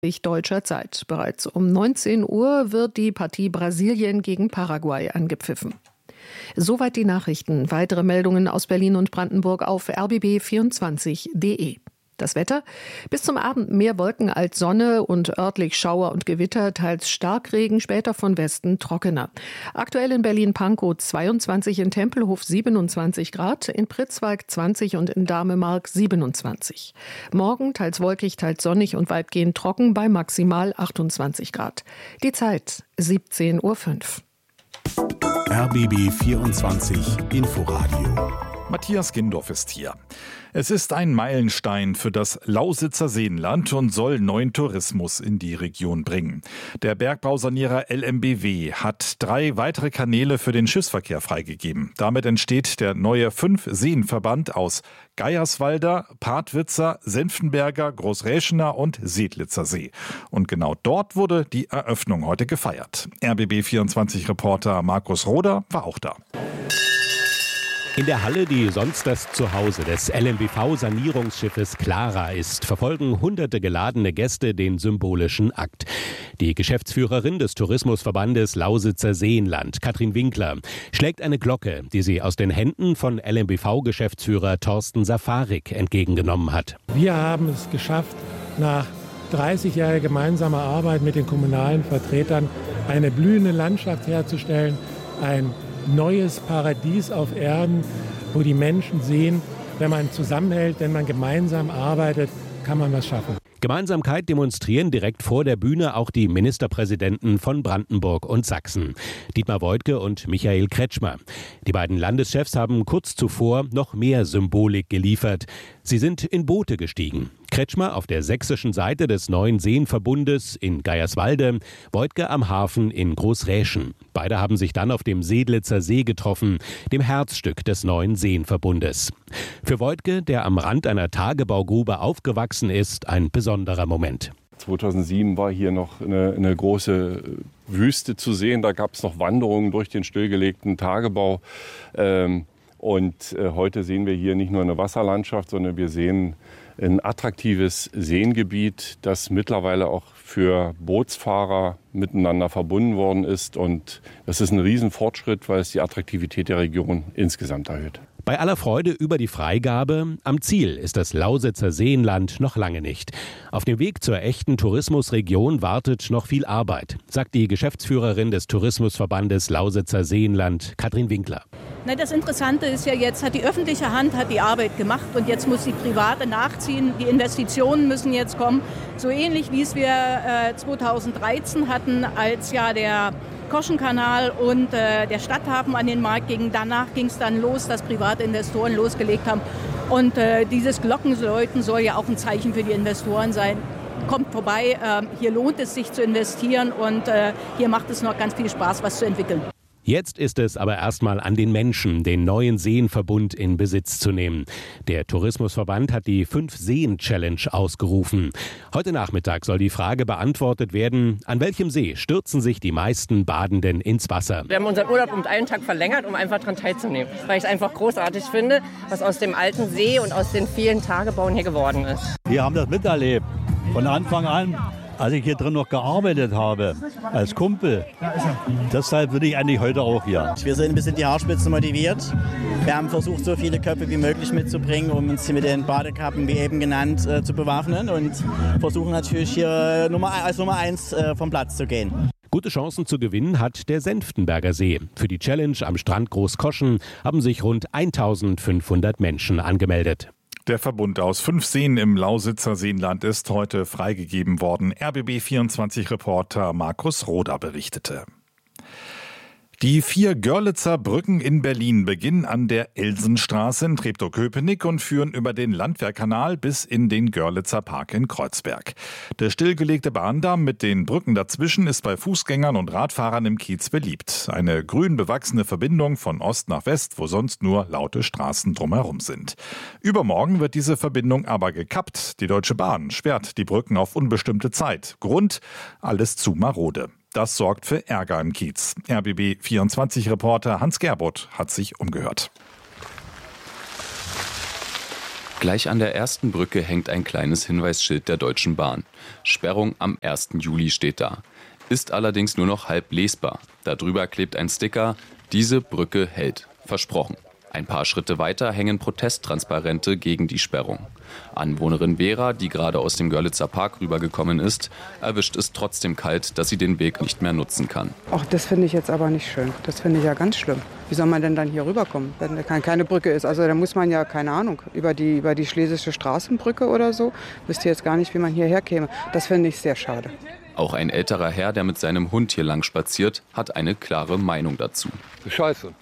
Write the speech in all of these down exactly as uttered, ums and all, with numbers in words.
deutscher Zeit. Bereits um neunzehn Uhr wird die Partie Brasilien gegen Paraguay angepfiffen. Soweit die Nachrichten. Weitere Meldungen aus Berlin und Brandenburg auf r b b vierundzwanzig punkt d e. Das Wetter? Bis zum Abend mehr Wolken als Sonne und örtlich Schauer und Gewitter, teils Starkregen, später von Westen trockener. Aktuell in Berlin-Pankow zweiundzwanzig, in Tempelhof siebenundzwanzig Grad, in Pritzwalk zwanzig und in Damemark siebenundzwanzig. Morgen teils wolkig, teils sonnig und weitgehend trocken bei maximal achtundzwanzig Grad. Die Zeit siebzehn Uhr fünf. R B B vierundzwanzig Inforadio. Matthias Gindorf ist hier. Es ist ein Meilenstein für das Lausitzer Seenland und soll neuen Tourismus in die Region bringen. Der Bergbausanierer L M B W hat drei weitere Kanäle für den Schiffsverkehr freigegeben. Damit entsteht der neue Fünf-Seen-Verband aus Geierswalder, Partwitzer, Senftenberger, Großräschener und Seedlitzer See. Und genau dort wurde die Eröffnung heute gefeiert. R B B vierundzwanzig-Reporter Markus Roder war auch da. In der Halle, die sonst das Zuhause des L M B V-Sanierungsschiffes Clara ist, verfolgen hunderte geladene Gäste den symbolischen Akt. Die Geschäftsführerin des Tourismusverbandes Lausitzer Seenland, Katrin Winkler, schlägt eine Glocke, die sie aus den Händen von L M B V-Geschäftsführer Thorsten Safarik entgegengenommen hat. Wir haben es geschafft, nach dreißigjähriger gemeinsamer Arbeit mit den kommunalen Vertretern eine blühende Landschaft herzustellen, ein neues Paradies auf Erden, wo die Menschen sehen, wenn man zusammenhält, wenn man gemeinsam arbeitet, kann man was schaffen. Gemeinsamkeit demonstrieren direkt vor der Bühne auch die Ministerpräsidenten von Brandenburg und Sachsen, Dietmar Woidke und Michael Kretschmer. Die beiden Landeschefs haben kurz zuvor noch mehr Symbolik geliefert. Sie sind in Boote gestiegen. Kretschmer auf der sächsischen Seite des neuen Seenverbundes in Geierswalde, Woidke am Hafen in Großräschen. Beide haben sich dann auf dem Seedlitzer See getroffen, dem Herzstück des neuen Seenverbundes. Für Woidke, der am Rand einer Tagebaugrube aufgewachsen ist, ein besonderer Moment. zweitausendsieben war hier noch eine, eine große Wüste zu sehen. Da gab es noch Wanderungen durch den stillgelegten Tagebau. Ähm, und äh, heute sehen wir hier nicht nur eine Wasserlandschaft, sondern wir sehen ein attraktives Seengebiet, das mittlerweile auch für Bootsfahrer miteinander verbunden worden ist. Und das ist ein Riesenfortschritt, weil es die Attraktivität der Region insgesamt erhöht. Bei aller Freude über die Freigabe, am Ziel ist das Lausitzer Seenland noch lange nicht. Auf dem Weg zur echten Tourismusregion wartet noch viel Arbeit, sagt die Geschäftsführerin des Tourismusverbandes Lausitzer Seenland, Katrin Winkler. Na, das Interessante ist ja, jetzt hat die öffentliche Hand hat die Arbeit gemacht und jetzt muss die private nachziehen. Die Investitionen müssen jetzt kommen. So ähnlich wie es wir äh, zweitausenddreizehn hatten, als ja der Koschenkanal und äh, der Stadthafen an den Markt gingen. Danach ging es dann los, dass private Investoren losgelegt haben. Und äh, dieses Glockenläuten soll ja auch ein Zeichen für die Investoren sein. Kommt vorbei, äh, hier lohnt es sich zu investieren und äh, hier macht es noch ganz viel Spaß, was zu entwickeln. Jetzt ist es aber erstmal an den Menschen, den neuen Seenverbund in Besitz zu nehmen. Der Tourismusverband hat die Fünf-Seen-Challenge ausgerufen. Heute Nachmittag soll die Frage beantwortet werden, an welchem See stürzen sich die meisten Badenden ins Wasser. Wir haben unseren Urlaub um einen Tag verlängert, um einfach daran teilzunehmen, weil ich es einfach großartig finde, was aus dem alten See und aus den vielen Tagebauen hier geworden ist. Wir haben das miterlebt, von Anfang an. Als ich hier drin noch gearbeitet habe, als Kumpel. Deshalb würde ich eigentlich heute auch hier. Wir sind ein bisschen die Haarspitzen motiviert. Wir haben versucht, so viele Köpfe wie möglich mitzubringen, um uns hier mit den Badekappen, wie eben genannt, äh, zu bewaffnen. Und versuchen natürlich hier Nummer, als Nummer eins äh, vom Platz zu gehen. Gute Chancen zu gewinnen hat der Senftenberger See. Für die Challenge am Strand Großkoschen haben sich rund eintausendfünfhundert Menschen angemeldet. Der Verbund aus fünf Seen im Lausitzer Seenland ist heute freigegeben worden. R B B vierundzwanzig-Reporter Markus Roder berichtete. Die vier Görlitzer Brücken in Berlin beginnen an der Elsenstraße in Treptow-Köpenick und führen über den Landwehrkanal bis in den Görlitzer Park in Kreuzberg. Der stillgelegte Bahndamm mit den Brücken dazwischen ist bei Fußgängern und Radfahrern im Kiez beliebt. Eine grün bewachsene Verbindung von Ost nach West, wo sonst nur laute Straßen drumherum sind. Übermorgen wird diese Verbindung aber gekappt. Die Deutsche Bahn sperrt die Brücken auf unbestimmte Zeit. Grund: alles zu marode. Das sorgt für Ärger im Kiez. R B B vierundzwanzig-Reporter Hans Gerbutt hat sich umgehört. Gleich an der ersten Brücke hängt ein kleines Hinweisschild der Deutschen Bahn. Sperrung am ersten Juli steht da. Ist allerdings nur noch halb lesbar. Darüber klebt ein Sticker: Diese Brücke hält. Versprochen. Ein paar Schritte weiter hängen Protesttransparente gegen die Sperrung. Anwohnerin Vera, die gerade aus dem Görlitzer Park rübergekommen ist, erwischt es trotzdem kalt, dass sie den Weg nicht mehr nutzen kann. Ach, das finde ich jetzt aber nicht schön. Das finde ich ja ganz schlimm. Wie soll man denn dann hier rüberkommen, wenn da keine Brücke ist? Also da muss man ja, keine Ahnung, über die, über die Schlesische Straßenbrücke oder so. Wüsste jetzt gar nicht, wie man hierher käme. Das finde ich sehr schade. Auch ein älterer Herr, der mit seinem Hund hier lang spaziert, hat eine klare Meinung dazu. Scheiße.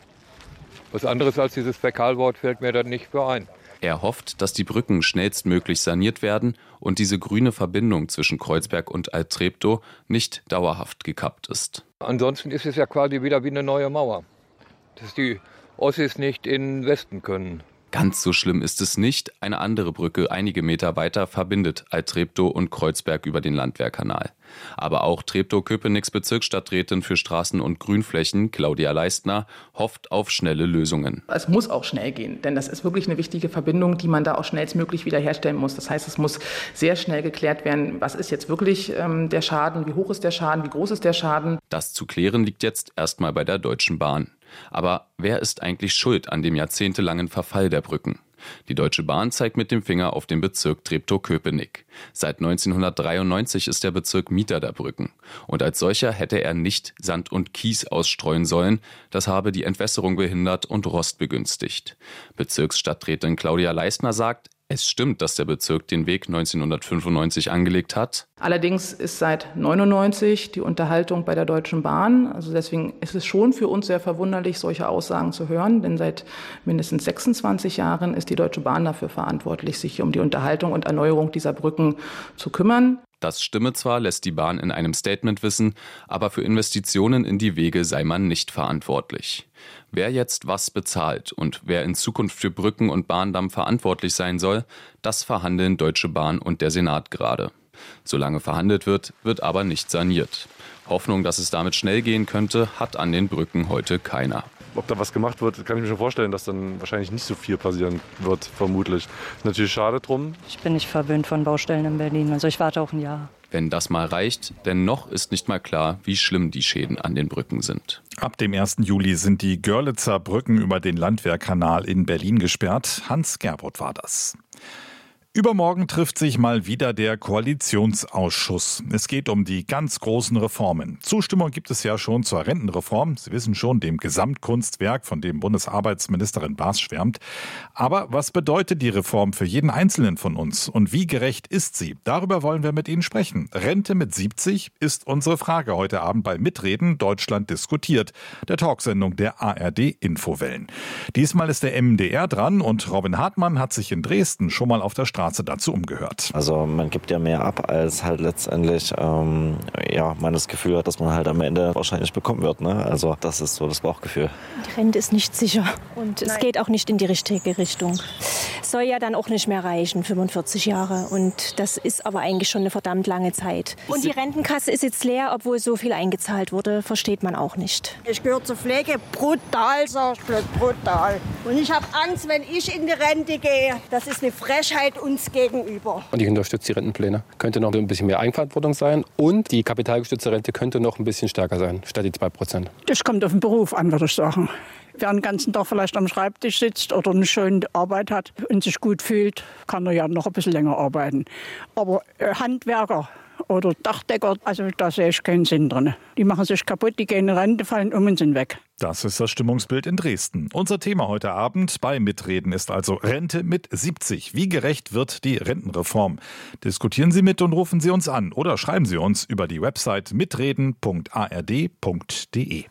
Was anderes als dieses Fäkalwort fällt mir dann nicht für ein. Er hofft, dass die Brücken schnellstmöglich saniert werden und diese grüne Verbindung zwischen Kreuzberg und Alt-Treptow nicht dauerhaft gekappt ist. Ansonsten ist es ja quasi wieder wie eine neue Mauer, dass die Ossis nicht in den Westen können. Ganz so schlimm ist es nicht. Eine andere Brücke einige Meter weiter verbindet Alt-Treptow und Kreuzberg über den Landwehrkanal. Aber auch Treptow-Köpenick's Bezirksstadträtin für Straßen und Grünflächen, Claudia Leistner, hofft auf schnelle Lösungen. Es muss auch schnell gehen, denn das ist wirklich eine wichtige Verbindung, die man da auch schnellstmöglich wiederherstellen muss. Das heißt, es muss sehr schnell geklärt werden, was ist jetzt wirklich ähm, der Schaden, wie hoch ist der Schaden, wie groß ist der Schaden. Das zu klären liegt jetzt erstmal bei der Deutschen Bahn. Aber wer ist eigentlich schuld an dem jahrzehntelangen Verfall der Brücken? Die Deutsche Bahn zeigt mit dem Finger auf den Bezirk Treptow-Köpenick. Seit neunzehnhundertdreiundneunzig ist der Bezirk Mieter der Brücken. Und als solcher hätte er nicht Sand und Kies ausstreuen sollen. Das habe die Entwässerung behindert und Rost begünstigt. Bezirksstadträtin Claudia Leistner sagt, es stimmt, dass der Bezirk den Weg neunzehnhundertfünfundneunzig angelegt hat. Allerdings ist seit neunundneunzig die Unterhaltung bei der Deutschen Bahn. Also deswegen ist es schon für uns sehr verwunderlich, solche Aussagen zu hören. Denn seit mindestens sechsundzwanzig Jahren ist die Deutsche Bahn dafür verantwortlich, sich um die Unterhaltung und Erneuerung dieser Brücken zu kümmern. Das stimme zwar, lässt die Bahn in einem Statement wissen, aber für Investitionen in die Wege sei man nicht verantwortlich. Wer jetzt was bezahlt und wer in Zukunft für Brücken und Bahndamm verantwortlich sein soll, das verhandeln Deutsche Bahn und der Senat gerade. Solange verhandelt wird, wird aber nicht saniert. Hoffnung, dass es damit schnell gehen könnte, hat an den Brücken heute keiner. Ob da was gemacht wird, kann ich mir schon vorstellen, dass dann wahrscheinlich nicht so viel passieren wird, vermutlich. Ist natürlich schade drum. Ich bin nicht verwöhnt von Baustellen in Berlin, also ich warte auch ein Jahr. Wenn das mal reicht, denn noch ist nicht mal klar, wie schlimm die Schäden an den Brücken sind. Ab dem ersten Juli sind die Görlitzer Brücken über den Landwehrkanal in Berlin gesperrt. Hans Gerbrot war das. Übermorgen trifft sich mal wieder der Koalitionsausschuss. Es geht um die ganz großen Reformen. Zustimmung gibt es ja schon zur Rentenreform. Sie wissen schon, dem Gesamtkunstwerk, von dem Bundesarbeitsministerin Baas schwärmt. Aber was bedeutet die Reform für jeden Einzelnen von uns? Und wie gerecht ist sie? Darüber wollen wir mit Ihnen sprechen. Rente mit siebzig ist unsere Frage heute Abend bei Mitreden Deutschland diskutiert, der Talksendung der A R D Infowellen. Diesmal ist der M D R dran und Robin Hartmann hat sich in Dresden schon mal auf der Straße dazu umgehört. Also man gibt ja mehr ab, als halt letztendlich ähm, ja, man das Gefühl hat, dass man halt am Ende wahrscheinlich bekommen wird. Ne? Also das ist so das Bauchgefühl. Die Rente ist nicht sicher und Nein. es geht auch nicht in die richtige Richtung. Es soll ja dann auch nicht mehr reichen, fünfundvierzig Jahre. Und das ist aber eigentlich schon eine verdammt lange Zeit. Und die Rentenkasse ist jetzt leer, obwohl so viel eingezahlt wurde, versteht man auch nicht. Ich gehöre zur Pflege, brutal, sag ich bloß, brutal. Und ich habe Angst, wenn ich in die Rente gehe. Das ist eine Frechheit uns gegenüber. Und ich unterstütze die Rentenpläne. Könnte noch ein bisschen mehr Eigenverantwortung sein und die kapitalgestützte Rente könnte noch ein bisschen stärker sein, statt die zwei Prozent. Das kommt auf den Beruf an, würde ich sagen. Wer den ganzen Tag vielleicht am Schreibtisch sitzt oder eine schöne Arbeit hat und sich gut fühlt, kann er ja noch ein bisschen länger arbeiten. Aber äh, Handwerker oder Dachdecker, also da sehe ich keinen Sinn drin. Die machen sich kaputt, die gehen in Rente, fallen um und sind weg. Das ist das Stimmungsbild in Dresden. Unser Thema heute Abend bei Mitreden ist also Rente mit siebzig. Wie gerecht wird die Rentenreform? Diskutieren Sie mit und rufen Sie uns an oder schreiben Sie uns über die Website mitreden punkt a r d punkt d e.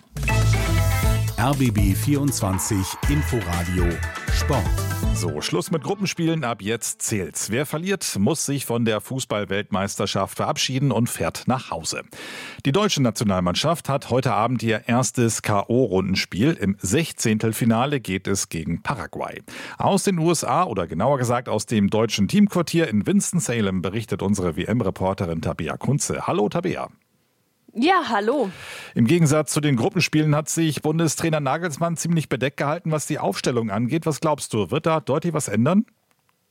R B B vierundzwanzig Inforadio Sport. So, Schluss mit Gruppenspielen, ab jetzt zählt's. Wer verliert, muss sich von der Fußball-Weltmeisterschaft verabschieden und fährt nach Hause. Die deutsche Nationalmannschaft hat heute Abend ihr erstes K O-Rundenspiel. Im Sechzehntelfinale geht es gegen Paraguay. Aus den U S A oder genauer gesagt aus dem deutschen Teamquartier in Winston-Salem berichtet unsere W M-Reporterin Tabea Kunze. Hallo Tabea. Ja, hallo. Im Gegensatz zu den Gruppenspielen hat sich Bundestrainer Nagelsmann ziemlich bedeckt gehalten, was die Aufstellung angeht. Was glaubst du, wird da deutlich was ändern?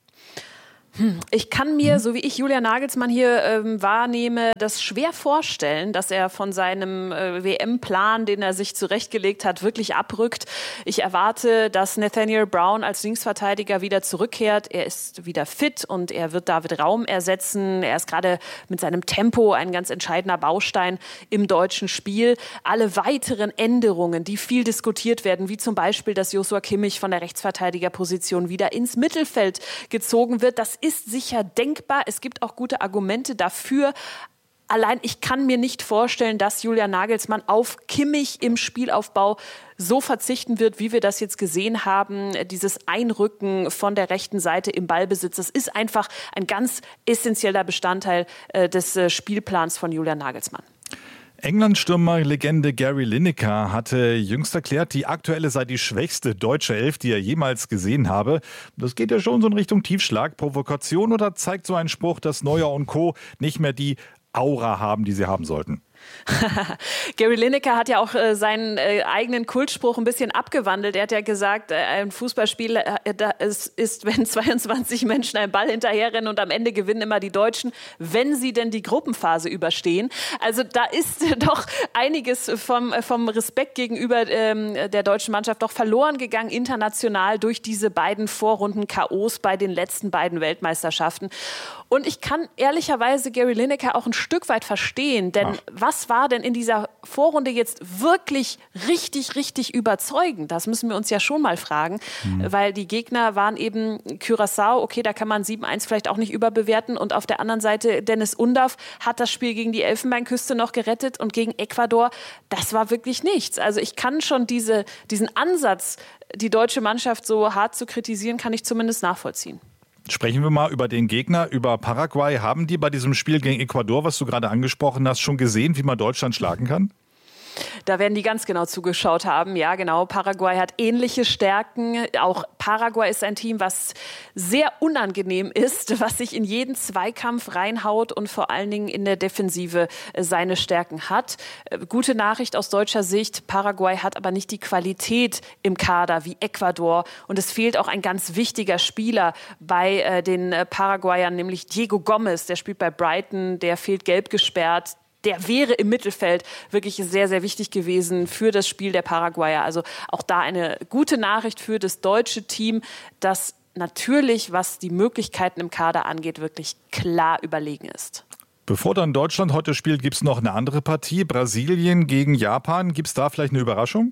Hm, ich kann mir, so wie ich Julian Nagelsmann hier ähm, wahrnehme, das schwer vorstellen, dass er von seinem äh, W M-Plan, den er sich zurechtgelegt hat, wirklich abrückt. Ich erwarte, dass Nathaniel Brown als Linksverteidiger wieder zurückkehrt. Er ist wieder fit und er wird David Raum ersetzen. Er ist gerade mit seinem Tempo ein ganz entscheidender Baustein im deutschen Spiel. Alle weiteren Änderungen, die viel diskutiert werden, wie zum Beispiel, dass Joshua Kimmich von der Rechtsverteidigerposition wieder ins Mittelfeld gezogen wird, das ist sicher denkbar. Es gibt auch gute Argumente dafür. Allein ich kann mir nicht vorstellen, dass Julian Nagelsmann auf Kimmich im Spielaufbau so verzichten wird, wie wir das jetzt gesehen haben. Dieses Einrücken von der rechten Seite im Ballbesitz, das ist einfach ein ganz essentieller Bestandteil äh, des äh, Spielplans von Julian Nagelsmann. England-Stürmer-Legende Gary Lineker hatte jüngst erklärt, die aktuelle sei die schwächste deutsche Elf, die er jemals gesehen habe. Das geht ja schon so in Richtung Tiefschlag, Provokation, oder zeigt so ein Spruch, dass Neuer und Co. nicht mehr die Aura haben, die sie haben sollten? Gary Lineker hat ja auch äh, seinen äh, eigenen Kultspruch ein bisschen abgewandelt. Er hat ja gesagt, äh, ein Fußballspiel äh, da ist, ist, wenn zweiundzwanzig Menschen einen Ball hinterherrennen und am Ende gewinnen immer die Deutschen, wenn sie denn die Gruppenphase überstehen. Also da ist äh, doch einiges vom, äh, vom Respekt gegenüber ähm, der deutschen Mannschaft doch verloren gegangen, international durch diese beiden Vorrunden-K Os bei den letzten beiden Weltmeisterschaften. Und ich kann ehrlicherweise Gary Lineker auch ein Stück weit verstehen, denn Ach. was war denn in dieser Vorrunde jetzt wirklich richtig, richtig überzeugend? Das müssen wir uns ja schon mal fragen, mhm. weil die Gegner waren eben Curaçao, okay, da kann man sieben eins vielleicht auch nicht überbewerten, und auf der anderen Seite Dennis Undav hat das Spiel gegen die Elfenbeinküste noch gerettet, und gegen Ecuador, das war wirklich nichts. Also ich kann schon diese, diesen Ansatz, die deutsche Mannschaft so hart zu kritisieren, kann ich zumindest nachvollziehen. Sprechen wir mal über den Gegner, über Paraguay. Haben die bei diesem Spiel gegen Ecuador, was du gerade angesprochen hast, schon gesehen, wie man Deutschland schlagen kann? Da werden die ganz genau zugeschaut haben. Ja, genau. Paraguay hat ähnliche Stärken. Auch Paraguay ist ein Team, was sehr unangenehm ist, was sich in jeden Zweikampf reinhaut und vor allen Dingen in der Defensive seine Stärken hat. Gute Nachricht aus deutscher Sicht. Paraguay hat aber nicht die Qualität im Kader wie Ecuador. Und es fehlt auch ein ganz wichtiger Spieler bei äh, den Paraguayern, nämlich Diego Gomez. Der spielt bei Brighton, der fehlt gelb gesperrt. Der wäre im Mittelfeld wirklich sehr, sehr wichtig gewesen für das Spiel der Paraguayer. Also auch da eine gute Nachricht für das deutsche Team, das natürlich, was die Möglichkeiten im Kader angeht, wirklich klar überlegen ist. Bevor dann Deutschland heute spielt, gibt es noch eine andere Partie. Brasilien gegen Japan. Gibt es da vielleicht eine Überraschung?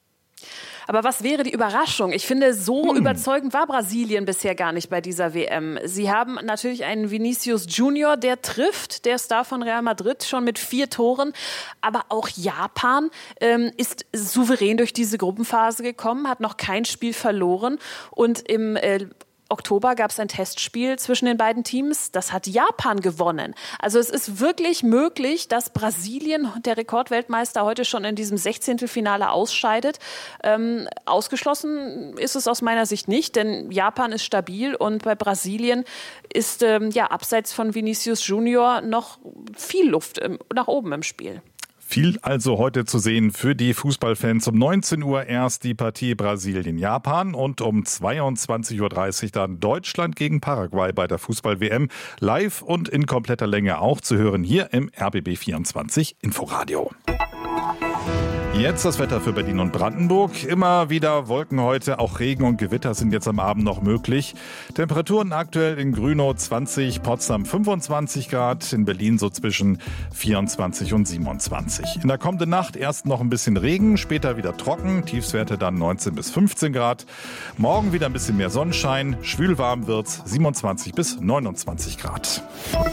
Aber was wäre die Überraschung? Ich finde, so hm. überzeugend war Brasilien bisher gar nicht bei dieser W M. Sie haben natürlich einen Vinicius Junior, der trifft, der Star von Real Madrid, schon mit vier Toren. Aber auch Japan ähm, ist souverän durch diese Gruppenphase gekommen, hat noch kein Spiel verloren. Und im äh, Oktober gab es ein Testspiel zwischen den beiden Teams. Das hat Japan gewonnen. Also es ist wirklich möglich, dass Brasilien, der Rekordweltmeister, heute schon in diesem Sechzehntelfinale ausscheidet. Ähm, ausgeschlossen ist es aus meiner Sicht nicht, denn Japan ist stabil und bei Brasilien ist ähm, ja abseits von Vinicius Junior noch viel Luft im, nach oben im Spiel. Viel also heute zu sehen für die Fußballfans. Um neunzehn Uhr erst die Partie Brasilien-Japan und um zweiundzwanzig Uhr dreißig dann Deutschland gegen Paraguay bei der Fußball-W M. Live und in kompletter Länge auch zu hören hier im R B B vierundzwanzig Inforadio. Jetzt das Wetter für Berlin und Brandenburg. Immer wieder Wolken heute, auch Regen und Gewitter sind jetzt am Abend noch möglich. Temperaturen aktuell in Grünow zwanzig, Potsdam fünfundzwanzig Grad, in Berlin so zwischen vierundzwanzig und siebenundzwanzig. In der kommenden Nacht erst noch ein bisschen Regen, später wieder trocken, Tiefstwerte dann neunzehn bis fünfzehn Grad. Morgen wieder ein bisschen mehr Sonnenschein, schwül-warm wird's, siebenundzwanzig bis neunundzwanzig Grad.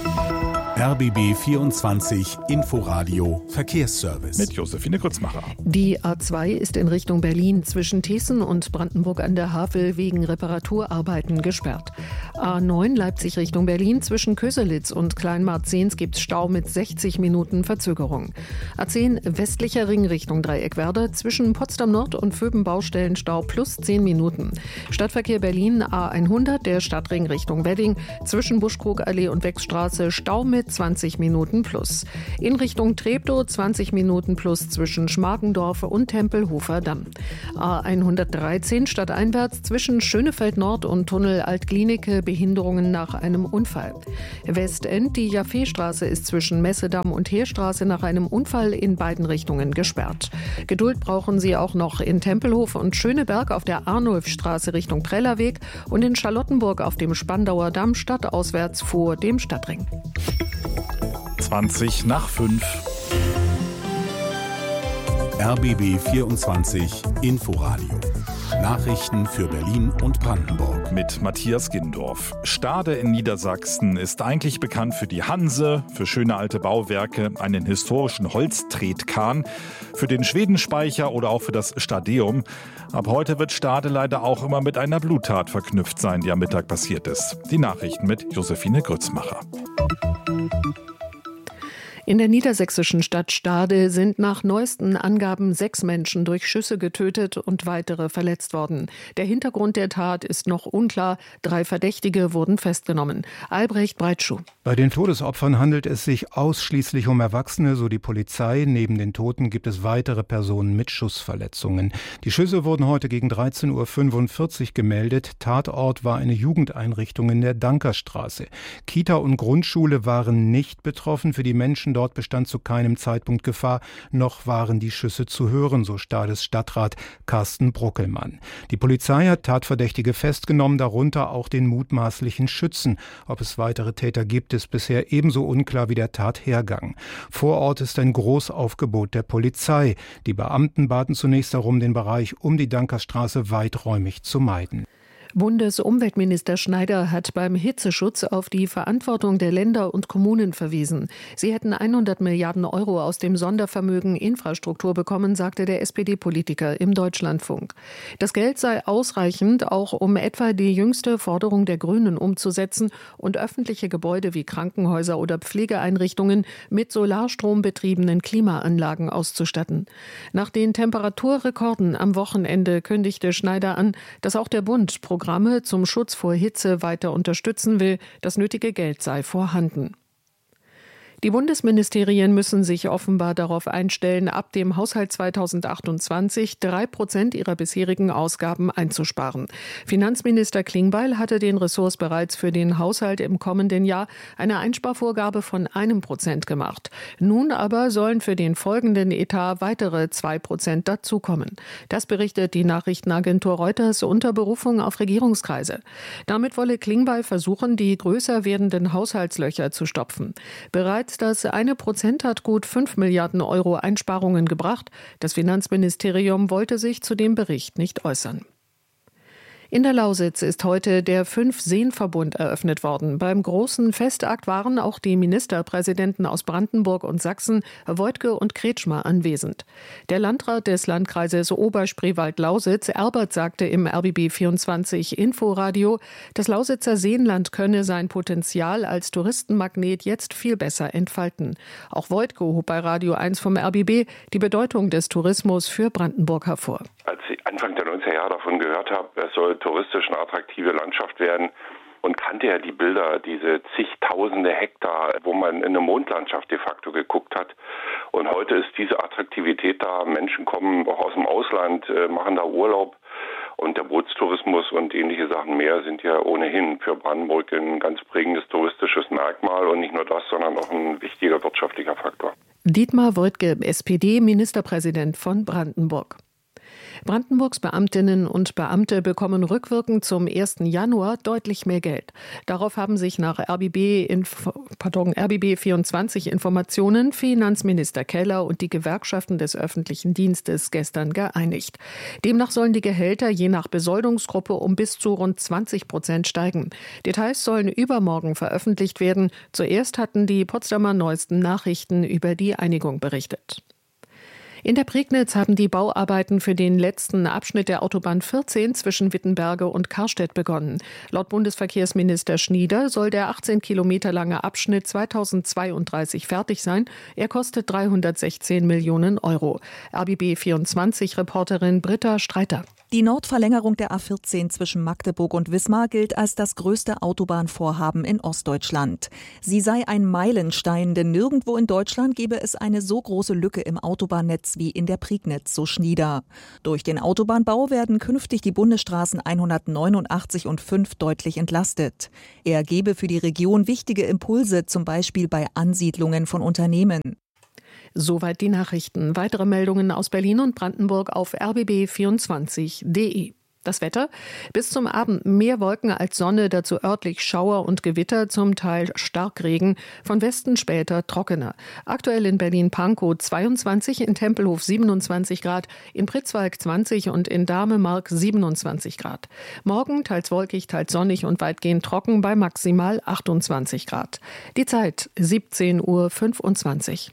R B B vierundzwanzig Inforadio Verkehrsservice. Mit Josephine Kutzmacher. Die A zwei ist in Richtung Berlin zwischen Thessen und Brandenburg an der Havel wegen Reparaturarbeiten gesperrt. A neun Leipzig Richtung Berlin zwischen Köselitz und Kleinmarzens gibt es Stau mit sechzig Minuten Verzögerung. A zehn westlicher Ring Richtung Dreieckwerder zwischen Potsdam Nord und Vöben-Baustellen Stau plus zehn Minuten. Stadtverkehr Berlin A hundert, der Stadtring Richtung Wedding zwischen Buschkrugallee und Wechstraße Stau mit mit zwanzig Minuten plus. In Richtung Treptow zwanzig Minuten plus zwischen Schmargendorf und Tempelhofer Damm. A hundertdreizehn stadteinwärts zwischen Schönefeld Nord und Tunnel Altklinike Behinderungen nach einem Unfall. Westend, die Jaffeestraße ist zwischen Messedamm und Heerstraße nach einem Unfall in beiden Richtungen gesperrt. Geduld brauchen Sie auch noch in Tempelhof und Schöneberg auf der Arnulfstraße Richtung Prellerweg und in Charlottenburg auf dem Spandauer Damm stadtauswärts vor dem Stadtring. zwanzig nach fünf. R B B vierundzwanzig Inforadio. Nachrichten für Berlin und Brandenburg. Mit Matthias Gindorf. Stade in Niedersachsen ist eigentlich bekannt für die Hanse, für schöne alte Bauwerke, einen historischen Holztretkahn, für den Schwedenspeicher oder auch für das Stadeum. Ab heute wird Stade leider auch immer mit einer Bluttat verknüpft sein, die am Mittag passiert ist. Die Nachrichten mit Josephine Grützmacher. In der niedersächsischen Stadt Stade sind nach neuesten Angaben sechs Menschen durch Schüsse getötet und weitere verletzt worden. Der Hintergrund der Tat ist noch unklar. Drei Verdächtige wurden festgenommen. Albrecht Breitschuh. Bei den Todesopfern handelt es sich ausschließlich um Erwachsene, so die Polizei. Neben den Toten gibt es weitere Personen mit Schussverletzungen. Die Schüsse wurden heute gegen dreizehn Uhr fünfundvierzig gemeldet. Tatort war eine Jugendeinrichtung in der Dankerstraße. Kita und Grundschule waren nicht betroffen. Für die Menschen dort bestand zu keinem Zeitpunkt Gefahr, noch waren die Schüsse zu hören, so Stades Stadtrat Carsten Bruckelmann. Die Polizei hat Tatverdächtige festgenommen, darunter auch den mutmaßlichen Schützen. Ob es weitere Täter gibt, ist bisher ebenso unklar wie der Tathergang. Vor Ort ist ein Großaufgebot der Polizei. Die Beamten baten zunächst darum, den Bereich um die Dankerstraße weiträumig zu meiden. Bundesumweltminister Schneider hat beim Hitzeschutz auf die Verantwortung der Länder und Kommunen verwiesen. Sie hätten hundert Milliarden Euro aus dem Sondervermögen Infrastruktur bekommen, sagte der S P D-Politiker im Deutschlandfunk. Das Geld sei ausreichend, auch um etwa die jüngste Forderung der Grünen umzusetzen und öffentliche Gebäude wie Krankenhäuser oder Pflegeeinrichtungen mit Solarstrom betriebenen Klimaanlagen auszustatten. Nach den Temperaturrekorden am Wochenende kündigte Schneider an, dass auch der Bund Programme zum Schutz vor Hitze weiter unterstützen will. Das nötige Geld sei vorhanden. Die Bundesministerien müssen sich offenbar darauf einstellen, ab dem Haushalt zweitausendachtundzwanzig drei Prozent ihrer bisherigen Ausgaben einzusparen. Finanzminister Klingbeil hatte den Ressorts bereits für den Haushalt im kommenden Jahr eine Einsparvorgabe von einem Prozent gemacht. Nun aber sollen für den folgenden Etat weitere zwei Prozent dazukommen. Das berichtet die Nachrichtenagentur Reuters unter Berufung auf Regierungskreise. Damit wolle Klingbeil versuchen, die größer werdenden Haushaltslöcher zu stopfen. Bereits das eine Prozent hat gut fünf Milliarden Euro Einsparungen gebracht. Das Finanzministerium wollte sich zu dem Bericht nicht äußern. In der Lausitz ist heute der Fünf-Seen-Verbund eröffnet worden. Beim großen Festakt waren auch die Ministerpräsidenten aus Brandenburg und Sachsen, Woidke und Kretschmer, anwesend. Der Landrat des Landkreises Oberspreewald-Lausitz, Erbert, sagte im R B B vierundzwanzig Inforadio, das Lausitzer Seenland könne sein Potenzial als Touristenmagnet jetzt viel besser entfalten. Auch Woidke hob bei Radio eins vom R B B die Bedeutung des Tourismus für Brandenburg hervor. Als ich Anfang der neunziger Jahre davon gehört habe, es soll touristisch eine attraktive Landschaft werden und kannte ja die Bilder, diese zigtausende Hektar, wo man in eine Mondlandschaft de facto geguckt hat. Und heute ist diese Attraktivität da. Menschen kommen auch aus dem Ausland, machen da Urlaub. Und der Bootstourismus und ähnliche Sachen mehr sind ja ohnehin für Brandenburg ein ganz prägendes touristisches Merkmal. Und nicht nur das, sondern auch ein wichtiger wirtschaftlicher Faktor. Dietmar Woidke, S P D-Ministerpräsident von Brandenburg. Brandenburgs Beamtinnen und Beamte bekommen rückwirkend zum ersten Januar deutlich mehr Geld. Darauf haben sich nach R B B, Info, pardon, R B B vierundzwanzig Informationen Finanzminister Keller und die Gewerkschaften des öffentlichen Dienstes gestern geeinigt. Demnach sollen die Gehälter je nach Besoldungsgruppe um bis zu rund zwanzig Prozent steigen. Details sollen übermorgen veröffentlicht werden. Zuerst hatten die Potsdamer Neuesten Nachrichten über die Einigung berichtet. In der Prignitz haben die Bauarbeiten für den letzten Abschnitt der Autobahn vierzehn zwischen Wittenberge und Karstedt begonnen. Laut Bundesverkehrsminister Schnieder soll der achtzehn Kilometer lange Abschnitt zweitausendzweiunddreißig fertig sein. Er kostet dreihundertsechzehn Millionen Euro. R B B vierundzwanzig-Reporterin Britta Streiter. Die Nordverlängerung der A vierzehn zwischen Magdeburg und Wismar gilt als das größte Autobahnvorhaben in Ostdeutschland. Sie sei ein Meilenstein, denn nirgendwo in Deutschland gebe es eine so große Lücke im Autobahnnetz wie in der Prignitz, so Schnieder. Durch den Autobahnbau werden künftig die Bundesstraßen hundertneunundachtzig und fünf deutlich entlastet. Er gebe für die Region wichtige Impulse, zum Beispiel bei Ansiedlungen von Unternehmen. Soweit die Nachrichten. Weitere Meldungen aus Berlin und Brandenburg auf r b b vierundzwanzig punkt d e. Das Wetter? Bis zum Abend mehr Wolken als Sonne, dazu örtlich Schauer und Gewitter, zum Teil Starkregen, von Westen später trockener. Aktuell in Berlin-Pankow zweiundzwanzig, in Tempelhof siebenundzwanzig Grad, in Pritzwalk zwanzig und in Dahlmemark siebenundzwanzig Grad. Morgen teils wolkig, teils sonnig und weitgehend trocken bei maximal achtundzwanzig Grad. Die Zeit siebzehn Uhr fünfundzwanzig.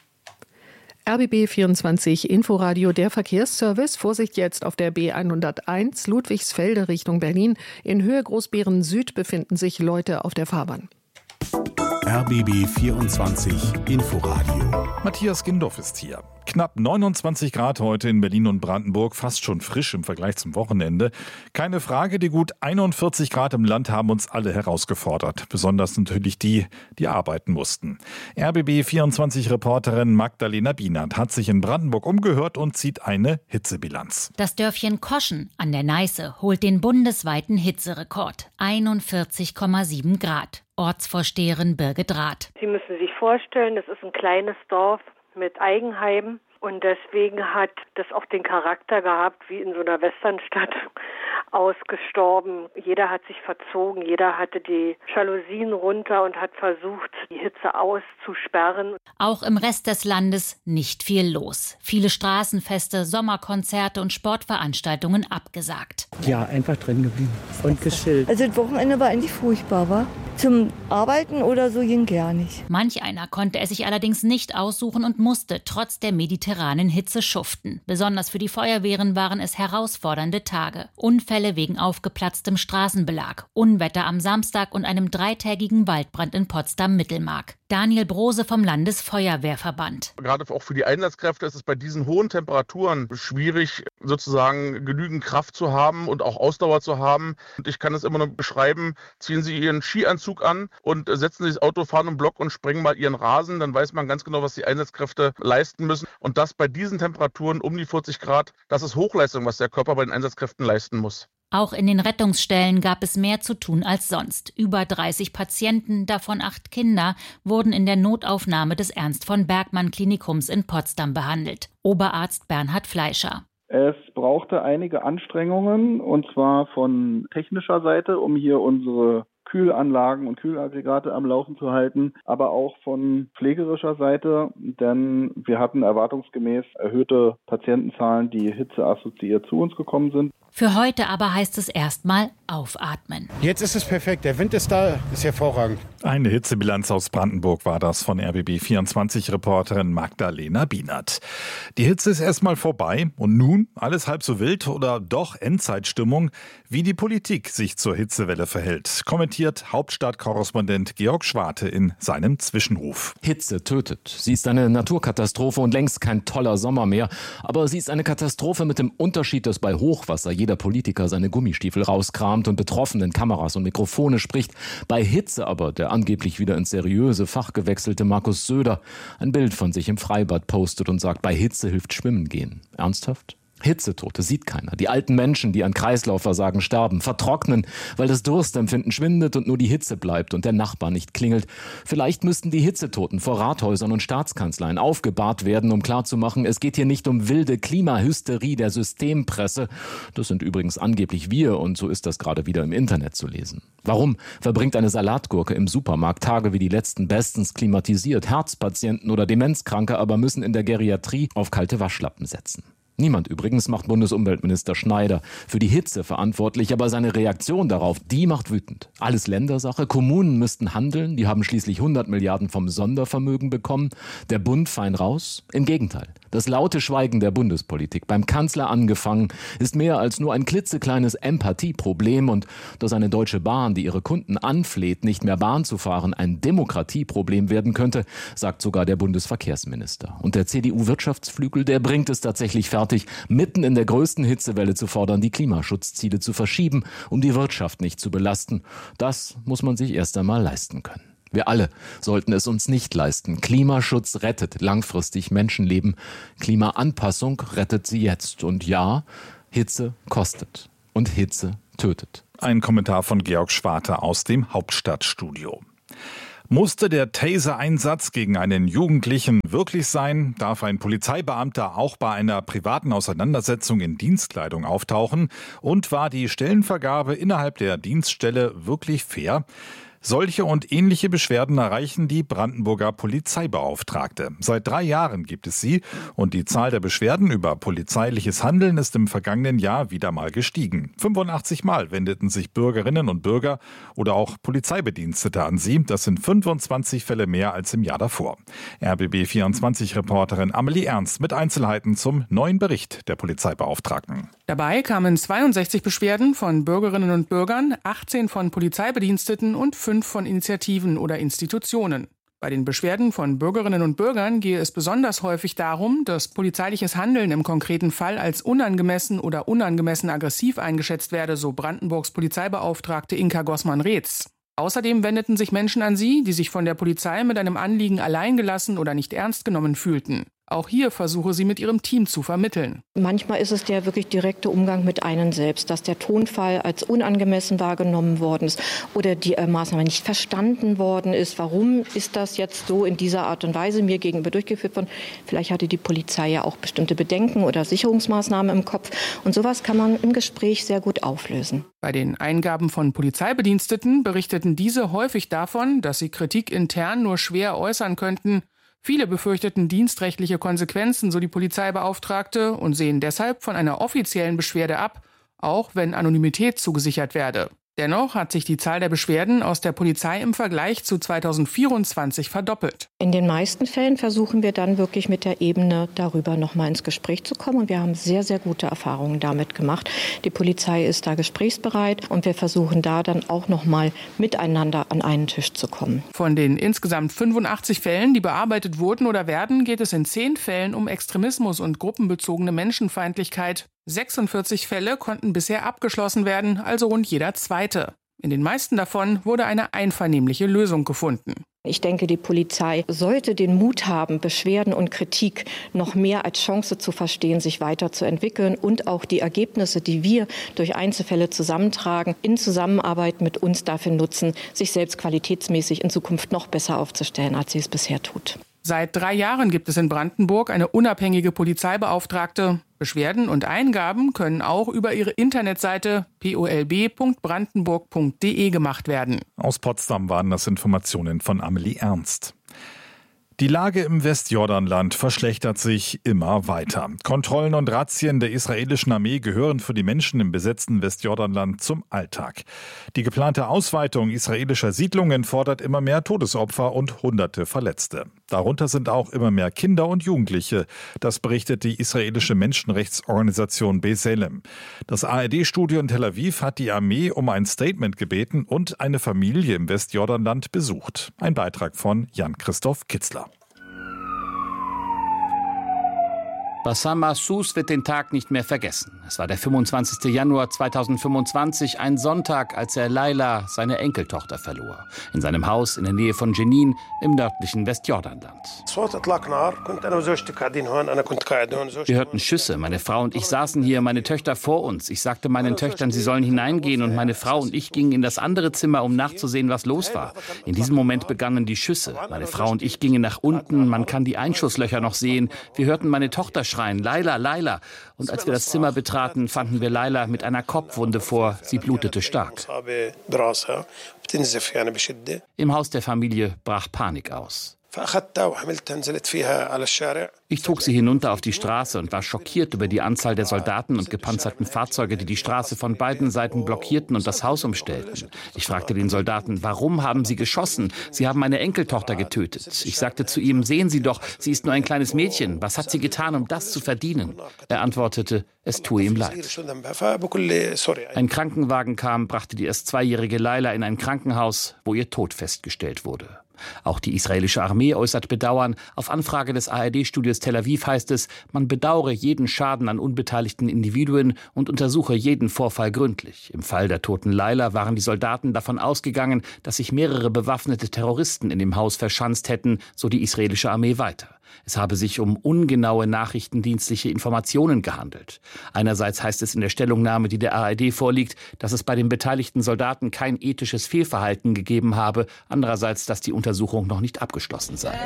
R B B vierundzwanzig Inforadio, der Verkehrsservice. Vorsicht jetzt auf der B hunderteins Ludwigsfelde Richtung Berlin. In Höhe Großbeeren Süd befinden sich Leute auf der Fahrbahn. R B B vierundzwanzig Inforadio. Matthias Gindorf ist hier. Knapp neunundzwanzig Grad heute in Berlin und Brandenburg, fast schon frisch im Vergleich zum Wochenende. Keine Frage, die gut einundvierzig Grad im Land haben uns alle herausgefordert. Besonders natürlich die, die arbeiten mussten. R B B vierundzwanzig-Reporterin Magdalena Bienert hat sich in Brandenburg umgehört und zieht eine Hitzebilanz. Das Dörfchen Koschen an der Neiße holt den bundesweiten Hitzerekord. einundvierzig Komma sieben Grad. Ortsvorsteherin Birgit Rath. Sie müssen sich vorstellen, das ist ein kleines Dorf mit Eigenheimen und deswegen hat das auch den Charakter gehabt, wie in so einer Westernstadt ausgestorben. Jeder hat sich verzogen, jeder hatte die Jalousien runter und hat versucht, die Hitze auszusperren. Auch im Rest des Landes nicht viel los. Viele Straßenfeste, Sommerkonzerte und Sportveranstaltungen abgesagt. Ja, einfach drin geblieben und geschillt. Also das Wochenende war eigentlich furchtbar, wa? Zum Arbeiten oder so ging gar nicht. Manch einer konnte es sich allerdings nicht aussuchen und musste trotz der mediterranen Hitze schuften. Besonders für die Feuerwehren waren es herausfordernde Tage. Unfälle wegen aufgeplatztem Straßenbelag, Unwetter am Samstag und einem dreitägigen Waldbrand in Potsdam-Mittelmark. Daniel Brose vom Landesfeuerwehrverband. Gerade auch für die Einsatzkräfte ist es bei diesen hohen Temperaturen schwierig, sozusagen genügend Kraft zu haben und auch Ausdauer zu haben. Und ich kann es immer nur beschreiben, ziehen Sie Ihren Skianzug an und setzen Sie das Auto, fahren im Block und sprengen mal Ihren Rasen. Dann weiß man ganz genau, was die Einsatzkräfte leisten müssen. Und das bei diesen Temperaturen um die vierzig Grad, das ist Hochleistung, was der Körper bei den Einsatzkräften leisten muss. Auch in den Rettungsstellen gab es mehr zu tun als sonst. Über dreißig Patienten, davon acht Kinder, wurden in der Notaufnahme des Ernst-von-Bergmann-Klinikums in Potsdam behandelt. Oberarzt Bernhard Fleischer. Es brauchte einige Anstrengungen, und zwar von technischer Seite, um hier unsere Kühlanlagen und Kühlaggregate am Laufen zu halten, aber auch von pflegerischer Seite, denn wir hatten erwartungsgemäß erhöhte Patientenzahlen, die hitzeassoziiert zu uns gekommen sind. Für heute aber heißt es erstmal aufatmen. Jetzt ist es perfekt, der Wind ist da, ist hervorragend. Eine Hitzebilanz aus Brandenburg war das von R B B vierundzwanzig-Reporterin Magdalena Bienert. Die Hitze ist erstmal vorbei und nun alles halb so wild oder doch Endzeitstimmung, wie die Politik sich zur Hitzewelle verhält, kommentiert Hauptstadtkorrespondent Georg Schwarte in seinem Zwischenruf. Hitze tötet. Sie ist eine Naturkatastrophe und längst kein toller Sommer mehr. Aber sie ist eine Katastrophe mit dem Unterschied, dass bei Hochwasser jeder Politiker seine Gummistiefel rauskramt und betroffenen Kameras und Mikrofone spricht. Bei Hitze aber der angeblich wieder ins seriöse Fach gewechselte Markus Söder ein Bild von sich im Freibad postet und sagt, bei Hitze hilft Schwimmen gehen. Ernsthaft? Hitzetote sieht keiner. Die alten Menschen, die an Kreislaufversagen sterben, vertrocknen, weil das Durstempfinden schwindet und nur die Hitze bleibt und der Nachbar nicht klingelt. Vielleicht müssten die Hitzetoten vor Rathäusern und Staatskanzleien aufgebahrt werden, um klarzumachen, es geht hier nicht um wilde Klimahysterie der Systempresse. Das sind übrigens angeblich wir und so ist das gerade wieder im Internet zu lesen. Warum verbringt eine Salatgurke im Supermarkt Tage wie die letzten bestens klimatisiert? Herzpatienten oder Demenzkranke aber müssen in der Geriatrie auf kalte Waschlappen setzen. Niemand übrigens macht Bundesumweltminister Schneider für die Hitze verantwortlich, aber seine Reaktion darauf, die macht wütend. Alles Ländersache, Kommunen müssten handeln, die haben schließlich hundert Milliarden vom Sondervermögen bekommen. Der Bund fein raus? Im Gegenteil. Das laute Schweigen der Bundespolitik, beim Kanzler angefangen, ist mehr als nur ein klitzekleines Empathieproblem und dass eine Deutsche Bahn, die ihre Kunden anfleht, nicht mehr Bahn zu fahren, ein Demokratieproblem werden könnte, sagt sogar der Bundesverkehrsminister. Und der C D U-Wirtschaftsflügel, der bringt es tatsächlich fertig, fertig, mitten in der größten Hitzewelle zu fordern, die Klimaschutzziele zu verschieben, um die Wirtschaft nicht zu belasten. Das muss man sich erst einmal leisten können. Wir alle sollten es uns nicht leisten. Klimaschutz rettet langfristig Menschenleben. Klimaanpassung rettet sie jetzt. Und ja, Hitze kostet. Und Hitze tötet. Ein Kommentar von Georg Schwarte aus dem Hauptstadtstudio. Musste der Taser-Einsatz gegen einen Jugendlichen wirklich sein? Darf ein Polizeibeamter auch bei einer privaten Auseinandersetzung in Dienstkleidung auftauchen? Und war die Stellenvergabe innerhalb der Dienststelle wirklich fair? Solche und ähnliche Beschwerden erreichen die Brandenburger Polizeibeauftragte. Seit drei Jahren gibt es sie und die Zahl der Beschwerden über polizeiliches Handeln ist im vergangenen Jahr wieder mal gestiegen. fünfundachtzig Mal wendeten sich Bürgerinnen und Bürger oder auch Polizeibedienstete an sie. Das sind fünfundzwanzig Fälle mehr als im Jahr davor. R B B vierundzwanzig-Reporterin Amelie Ernst mit Einzelheiten zum neuen Bericht der Polizeibeauftragten. Dabei kamen zweiundsechzig Beschwerden von Bürgerinnen und Bürgern, achtzehn von Polizeibediensteten und fünf von Initiativen oder Institutionen. Bei den Beschwerden von Bürgerinnen und Bürgern gehe es besonders häufig darum, dass polizeiliches Handeln im konkreten Fall als unangemessen oder unangemessen aggressiv eingeschätzt werde, so Brandenburgs Polizeibeauftragte Inka Gossmann-Reetz. Außerdem wendeten sich Menschen an sie, die sich von der Polizei mit einem Anliegen alleingelassen oder nicht ernst genommen fühlten. Auch hier versuche sie mit ihrem Team zu vermitteln. Manchmal ist es der wirklich direkte Umgang mit einem selbst, dass der Tonfall als unangemessen wahrgenommen worden ist oder die äh, Maßnahme nicht verstanden worden ist. Warum ist das jetzt so in dieser Art und Weise mir gegenüber durchgeführt worden? Vielleicht hatte die Polizei ja auch bestimmte Bedenken oder Sicherungsmaßnahmen im Kopf. Und sowas kann man im Gespräch sehr gut auflösen. Bei den Eingaben von Polizeibediensteten berichteten diese häufig davon, dass sie Kritik intern nur schwer äußern könnten. Viele befürchteten dienstrechtliche Konsequenzen, so die Polizeibeauftragte, und sehen deshalb von einer offiziellen Beschwerde ab, auch wenn Anonymität zugesichert werde. Dennoch hat sich die Zahl der Beschwerden aus der Polizei im Vergleich zu zweitausendvierundzwanzig verdoppelt. In den meisten Fällen versuchen wir dann wirklich mit der Ebene darüber noch mal ins Gespräch zu kommen. Und wir haben sehr, sehr gute Erfahrungen damit gemacht. Die Polizei ist da gesprächsbereit und wir versuchen da dann auch noch mal miteinander an einen Tisch zu kommen. Von den insgesamt fünfundachtzig Fällen, die bearbeitet wurden oder werden, geht es in zehn Fällen um Extremismus und gruppenbezogene Menschenfeindlichkeit. sechsundvierzig Fälle konnten bisher abgeschlossen werden, also rund jeder zweite. In den meisten davon wurde eine einvernehmliche Lösung gefunden. Ich denke, die Polizei sollte den Mut haben, Beschwerden und Kritik noch mehr als Chance zu verstehen, sich weiterzuentwickeln und auch die Ergebnisse, die wir durch Einzelfälle zusammentragen, in Zusammenarbeit mit uns dafür nutzen, sich selbst qualitätsmäßig in Zukunft noch besser aufzustellen, als sie es bisher tut. Seit drei Jahren gibt es in Brandenburg eine unabhängige Polizeibeauftragte. Beschwerden und Eingaben können auch über ihre Internetseite p o l b punkt brandenburg punkt d e gemacht werden. Aus Potsdam waren das Informationen von Amelie Ernst. Die Lage im Westjordanland verschlechtert sich immer weiter. Kontrollen und Razzien der israelischen Armee gehören für die Menschen im besetzten Westjordanland zum Alltag. Die geplante Ausweitung israelischer Siedlungen fordert immer mehr Todesopfer und hunderte Verletzte. Darunter sind auch immer mehr Kinder und Jugendliche. Das berichtet die israelische Menschenrechtsorganisation B'Tselem. Das A R D-Studio in Tel Aviv hat die Armee um ein Statement gebeten und eine Familie im Westjordanland besucht. Ein Beitrag von Jan-Christoph Kitzler. Bassam Mahsous wird den Tag nicht mehr vergessen. Es war der fünfundzwanzigster Januar zweitausendfünfundzwanzig, ein Sonntag, als er Laila, seine Enkeltochter, verlor. In seinem Haus in der Nähe von Jenin im nördlichen Westjordanland. Wir hörten Schüsse. Meine Frau und ich saßen hier, meine Töchter vor uns. Ich sagte meinen Töchtern, sie sollen hineingehen, und meine Frau und ich gingen in das andere Zimmer, um nachzusehen, was los war. In diesem Moment begannen die Schüsse. Meine Frau und ich gingen nach unten. Man kann die Einschusslöcher noch sehen. Wir hörten meine Tochter schreien, Laila, Laila. Und als wir das Zimmer betraten, fanden wir Laila mit einer Kopfwunde vor. Sie blutete stark. Im Haus der Familie brach Panik aus. Ich trug sie hinunter auf die Straße und war schockiert über die Anzahl der Soldaten und gepanzerten Fahrzeuge, die die Straße von beiden Seiten blockierten und das Haus umstellten. Ich fragte den Soldaten, warum haben sie geschossen? Sie haben meine Enkeltochter getötet. Ich sagte zu ihm, sehen Sie doch, sie ist nur ein kleines Mädchen. Was hat sie getan, um das zu verdienen? Er antwortete, es tue ihm leid. Ein Krankenwagen kam, brachte die erst zweijährige Laila in ein Krankenhaus, wo ihr Tod festgestellt wurde. Auch die israelische Armee äußert Bedauern. Auf Anfrage des A R D-Studios Tel Aviv heißt es, man bedauere jeden Schaden an unbeteiligten Individuen und untersuche jeden Vorfall gründlich. Im Fall der toten Laila waren die Soldaten davon ausgegangen, dass sich mehrere bewaffnete Terroristen in dem Haus verschanzt hätten, so die israelische Armee weiter. Es habe sich um ungenaue nachrichtendienstliche Informationen gehandelt. Einerseits heißt es in der Stellungnahme, die der A R D vorliegt, dass es bei den beteiligten Soldaten kein ethisches Fehlverhalten gegeben habe. Andererseits, dass die Untersuchung noch nicht abgeschlossen sei.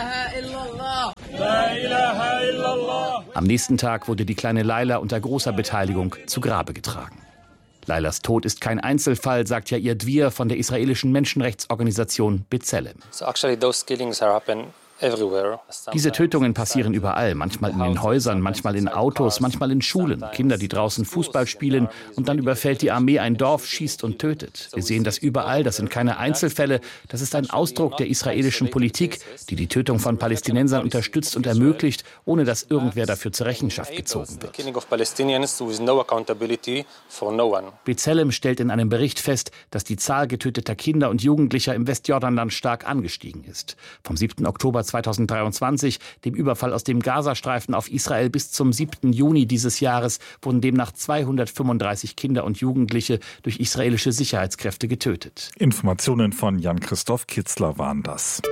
Am nächsten Tag wurde die kleine Laila unter großer Beteiligung zu Grabe getragen. Lailas Tod ist kein Einzelfall, sagt Yair Dvir von der israelischen Menschenrechtsorganisation B'Tselem. So actually those killings are happening everywhere. Diese Tötungen passieren überall, manchmal in den Häusern, manchmal in Autos, manchmal in Schulen. Kinder, die draußen Fußball spielen und dann überfällt die Armee ein Dorf, schießt und tötet. Wir sehen das überall, das sind keine Einzelfälle. Das ist ein Ausdruck der israelischen Politik, die die Tötung von Palästinensern unterstützt und ermöglicht, ohne dass irgendwer dafür zur Rechenschaft gezogen wird. B'Tselem stellt in einem Bericht fest, dass die Zahl getöteter Kinder und Jugendlicher im Westjordanland stark angestiegen ist. Vom siebten Oktober zweitausenddreiundzwanzig, dem Überfall aus dem Gazastreifen auf Israel, bis zum siebten Juni dieses Jahres wurden demnach zweihundertfünfunddreißig Kinder und Jugendliche durch israelische Sicherheitskräfte getötet. Informationen von Jan-Christoph Kitzler waren das.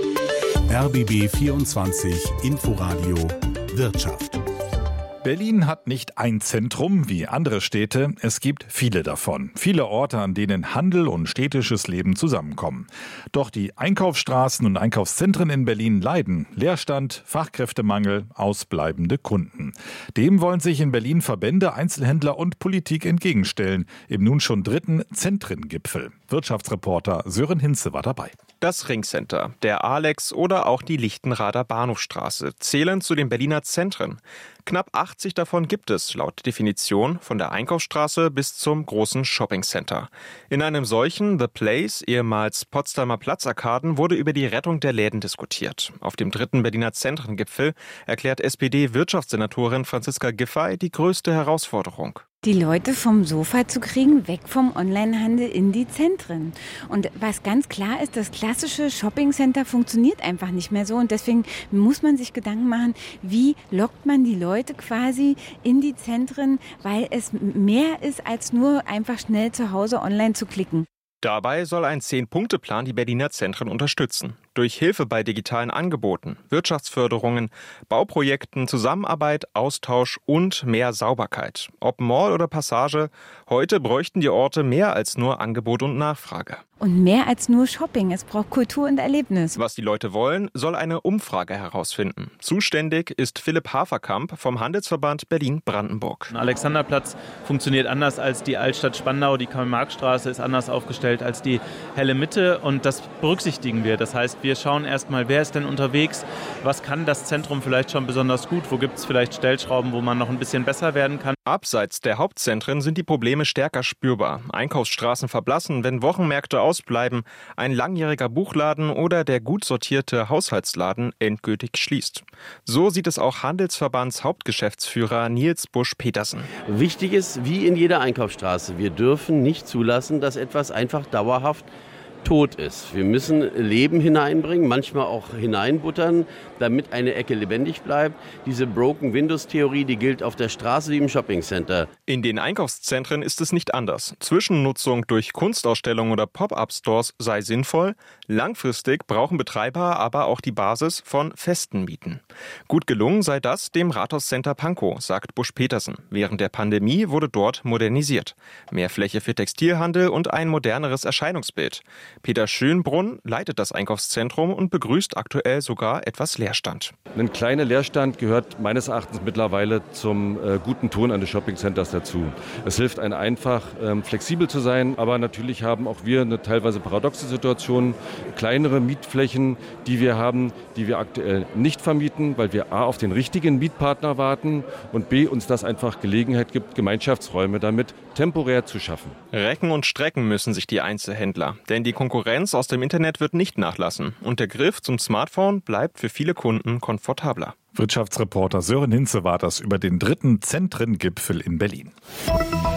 R B B vierundzwanzig Inforadio Wirtschaft. Berlin hat nicht ein Zentrum wie andere Städte, es gibt viele davon. Viele Orte, an denen Handel und städtisches Leben zusammenkommen. Doch die Einkaufsstraßen und Einkaufszentren in Berlin leiden. Leerstand, Fachkräftemangel, ausbleibende Kunden. Dem wollen sich in Berlin Verbände, Einzelhändler und Politik entgegenstellen. Im nun schon dritten Zentrengipfel. Wirtschaftsreporter Sören Hinze war dabei. Das Ringcenter, der Alex oder auch die Lichtenrader Bahnhofstraße zählen zu den Berliner Zentren. Knapp achtzig davon gibt es laut Definition von der Einkaufsstraße bis zum großen Shoppingcenter. In einem solchen The Place, ehemals Potsdamer Platzarkaden, wurde über die Rettung der Läden diskutiert. Auf dem dritten Berliner Zentrengipfel erklärt S P D-Wirtschaftssenatorin Franziska Giffey die größte Herausforderung. Die Leute vom Sofa zu kriegen, weg vom Onlinehandel in die Zentren. Und was ganz klar ist, das klassische Shoppingcenter funktioniert einfach nicht mehr so. Und deswegen muss man sich Gedanken machen, wie lockt man die Leute quasi in die Zentren, weil es mehr ist, als nur einfach schnell zu Hause online zu klicken. Dabei soll ein Zehn-Punkte-Plan die Berliner Zentren unterstützen. Durch Hilfe bei digitalen Angeboten, Wirtschaftsförderungen, Bauprojekten, Zusammenarbeit, Austausch und mehr Sauberkeit. Ob Mall oder Passage, heute bräuchten die Orte mehr als nur Angebot und Nachfrage. Und mehr als nur Shopping, es braucht Kultur und Erlebnis. Was die Leute wollen, soll eine Umfrage herausfinden. Zuständig ist Philipp Haferkamp vom Handelsverband Berlin-Brandenburg. Alexanderplatz funktioniert anders als die Altstadt Spandau, die Karl-Marx-Straße ist anders aufgestellt als die helle Mitte und das berücksichtigen wir. Das heißt, wir schauen erstmal, wer ist denn unterwegs, was kann das Zentrum vielleicht schon besonders gut, wo gibt es vielleicht Stellschrauben, wo man noch ein bisschen besser werden kann. Abseits der Hauptzentren sind die Probleme stärker spürbar. Einkaufsstraßen verblassen, wenn Wochenmärkte ausbleiben, ein langjähriger Buchladen oder der gut sortierte Haushaltsladen endgültig schließt. So sieht es auch Handelsverbands Hauptgeschäftsführer Nils Busch-Petersen. Wichtig ist, wie in jeder Einkaufsstraße, wir dürfen nicht zulassen, dass etwas einfach dauerhaft tot ist. Wir müssen Leben hineinbringen, manchmal auch hineinbuttern, damit eine Ecke lebendig bleibt. Diese Broken Windows Theorie, die gilt auf der Straße wie im Shoppingcenter. In den Einkaufszentren ist es nicht anders. Zwischennutzung durch Kunstausstellungen oder Pop-up-Stores sei sinnvoll. Langfristig brauchen Betreiber aber auch die Basis von festen Mieten. Gut gelungen sei das dem Rathauscenter Pankow, sagt Busch-Petersen. Während der Pandemie wurde dort modernisiert. Mehr Fläche für Textilhandel und ein moderneres Erscheinungsbild. Peter Schönbrunn leitet das Einkaufszentrum und begrüßt aktuell sogar etwas Leerstand. Ein kleiner Leerstand gehört meines Erachtens mittlerweile zum äh, guten Ton eines Shoppingcenters dazu. Es hilft einem einfach, ähm, flexibel zu sein, aber natürlich haben auch wir eine teilweise paradoxe Situation. Kleinere Mietflächen, die wir haben, die wir aktuell nicht vermieten, weil wir A, auf den richtigen Mietpartner warten und B, uns das einfach Gelegenheit gibt, Gemeinschaftsräume damit temporär zu schaffen. Recken und strecken müssen sich die Einzelhändler, denn die Konkurrenz aus dem Internet wird nicht nachlassen und der Griff zum Smartphone bleibt für viele Kunden komfortabler. Wirtschaftsreporter Sören Hinze war das über den dritten Zentrengipfel in Berlin.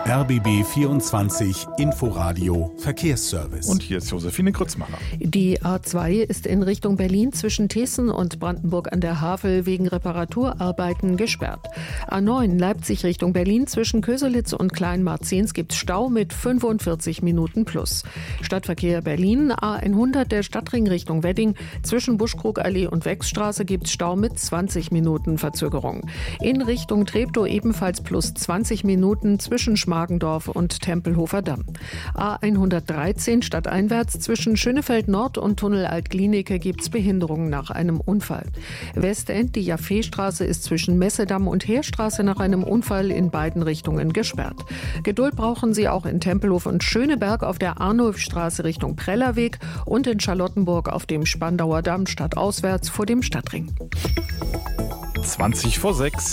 R B B vierundzwanzig Inforadio Verkehrsservice. Und hier ist Josephine Grützmacher. Die A zwei ist in Richtung Berlin zwischen Tessen und Brandenburg an der Havel wegen Reparaturarbeiten gesperrt. A neun Leipzig Richtung Berlin zwischen Köselitz und Kleinmarzens gibt es Stau mit fünfundvierzig Minuten plus. Stadtverkehr Berlin, A hundert der Stadtring Richtung Wedding zwischen Buschkrugallee und Wechsstraße gibt es Stau mit zwanzig Minuten Verzögerung. In Richtung Treptow ebenfalls plus zwanzig Minuten zwischen Schmargendorf und Tempelhofer Damm. A hundertdreizehn stadteinwärts zwischen Schönefeld Nord und Tunnel Alt-Glienicke gibt es Behinderungen nach einem Unfall. Westend, die Jaffeestraße ist zwischen Messedamm und Heerstraße nach einem Unfall in beiden Richtungen gesperrt. Geduld brauchen Sie auch in Tempelhof und Schöneberg auf der Arnulfstraße Richtung Prellerweg und in Charlottenburg auf dem Spandauer Damm stadtauswärts vor dem Stadtring. zwanzig vor sechs.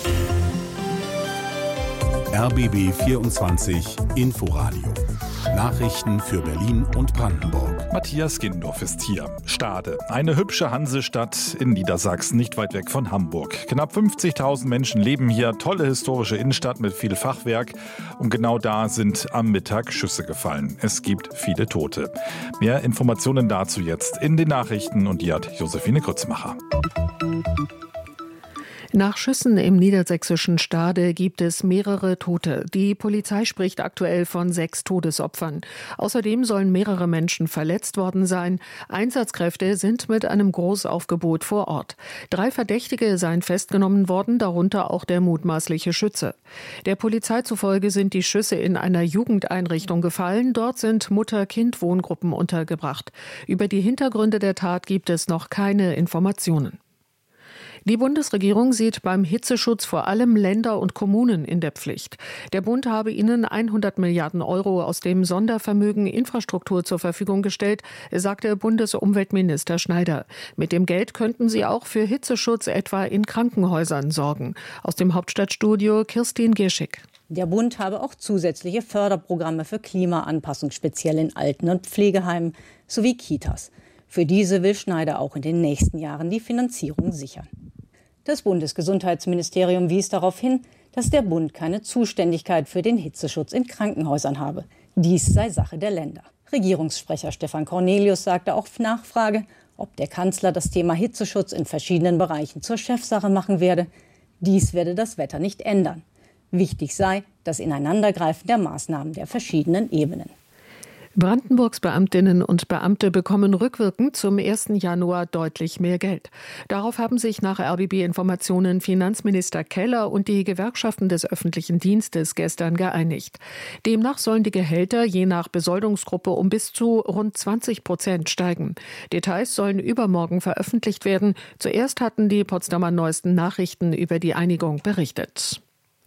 R B B vierundzwanzig Inforadio. Nachrichten für Berlin und Brandenburg. Matthias Gindorf ist hier. Stade, eine hübsche Hansestadt in Niedersachsen, nicht weit weg von Hamburg. Knapp fünfzigtausend Menschen leben hier, tolle historische Innenstadt mit viel Fachwerk. Und genau da sind am Mittag Schüsse gefallen. Es gibt viele Tote. Mehr Informationen dazu jetzt in den Nachrichten und die hat Josephine Grützmacher. Nach Schüssen im niedersächsischen Stade gibt es mehrere Tote. Die Polizei spricht aktuell von sechs Todesopfern. Außerdem sollen mehrere Menschen verletzt worden sein. Einsatzkräfte sind mit einem Großaufgebot vor Ort. Drei Verdächtige seien festgenommen worden, darunter auch der mutmaßliche Schütze. Der Polizei zufolge sind die Schüsse in einer Jugendeinrichtung gefallen. Dort sind Mutter-Kind-Wohngruppen untergebracht. Über die Hintergründe der Tat gibt es noch keine Informationen. Die Bundesregierung sieht beim Hitzeschutz vor allem Länder und Kommunen in der Pflicht. Der Bund habe ihnen hundert Milliarden Euro aus dem Sondervermögen Infrastruktur zur Verfügung gestellt, sagte Bundesumweltminister Schneider. Mit dem Geld könnten sie auch für Hitzeschutz etwa in Krankenhäusern sorgen. Aus dem Hauptstadtstudio Kirstin Gierschik. Der Bund habe auch zusätzliche Förderprogramme für Klimaanpassung, speziell in Alten- und Pflegeheimen sowie Kitas. Für diese will Schneider auch in den nächsten Jahren die Finanzierung sichern. Das Bundesgesundheitsministerium wies darauf hin, dass der Bund keine Zuständigkeit für den Hitzeschutz in Krankenhäusern habe. Dies sei Sache der Länder. Regierungssprecher Stefan Cornelius sagte auf Nachfrage, ob der Kanzler das Thema Hitzeschutz in verschiedenen Bereichen zur Chefsache machen werde. Dies werde das Wetter nicht ändern. Wichtig sei das Ineinandergreifen der Maßnahmen der verschiedenen Ebenen. Brandenburgs Beamtinnen und Beamte bekommen rückwirkend zum ersten Januar deutlich mehr Geld. Darauf haben sich nach R B B-Informationen Finanzminister Keller und die Gewerkschaften des öffentlichen Dienstes gestern geeinigt. Demnach sollen die Gehälter je nach Besoldungsgruppe um bis zu rund zwanzig Prozent steigen. Details sollen übermorgen veröffentlicht werden. Zuerst hatten die Potsdamer Neuesten Nachrichten über die Einigung berichtet.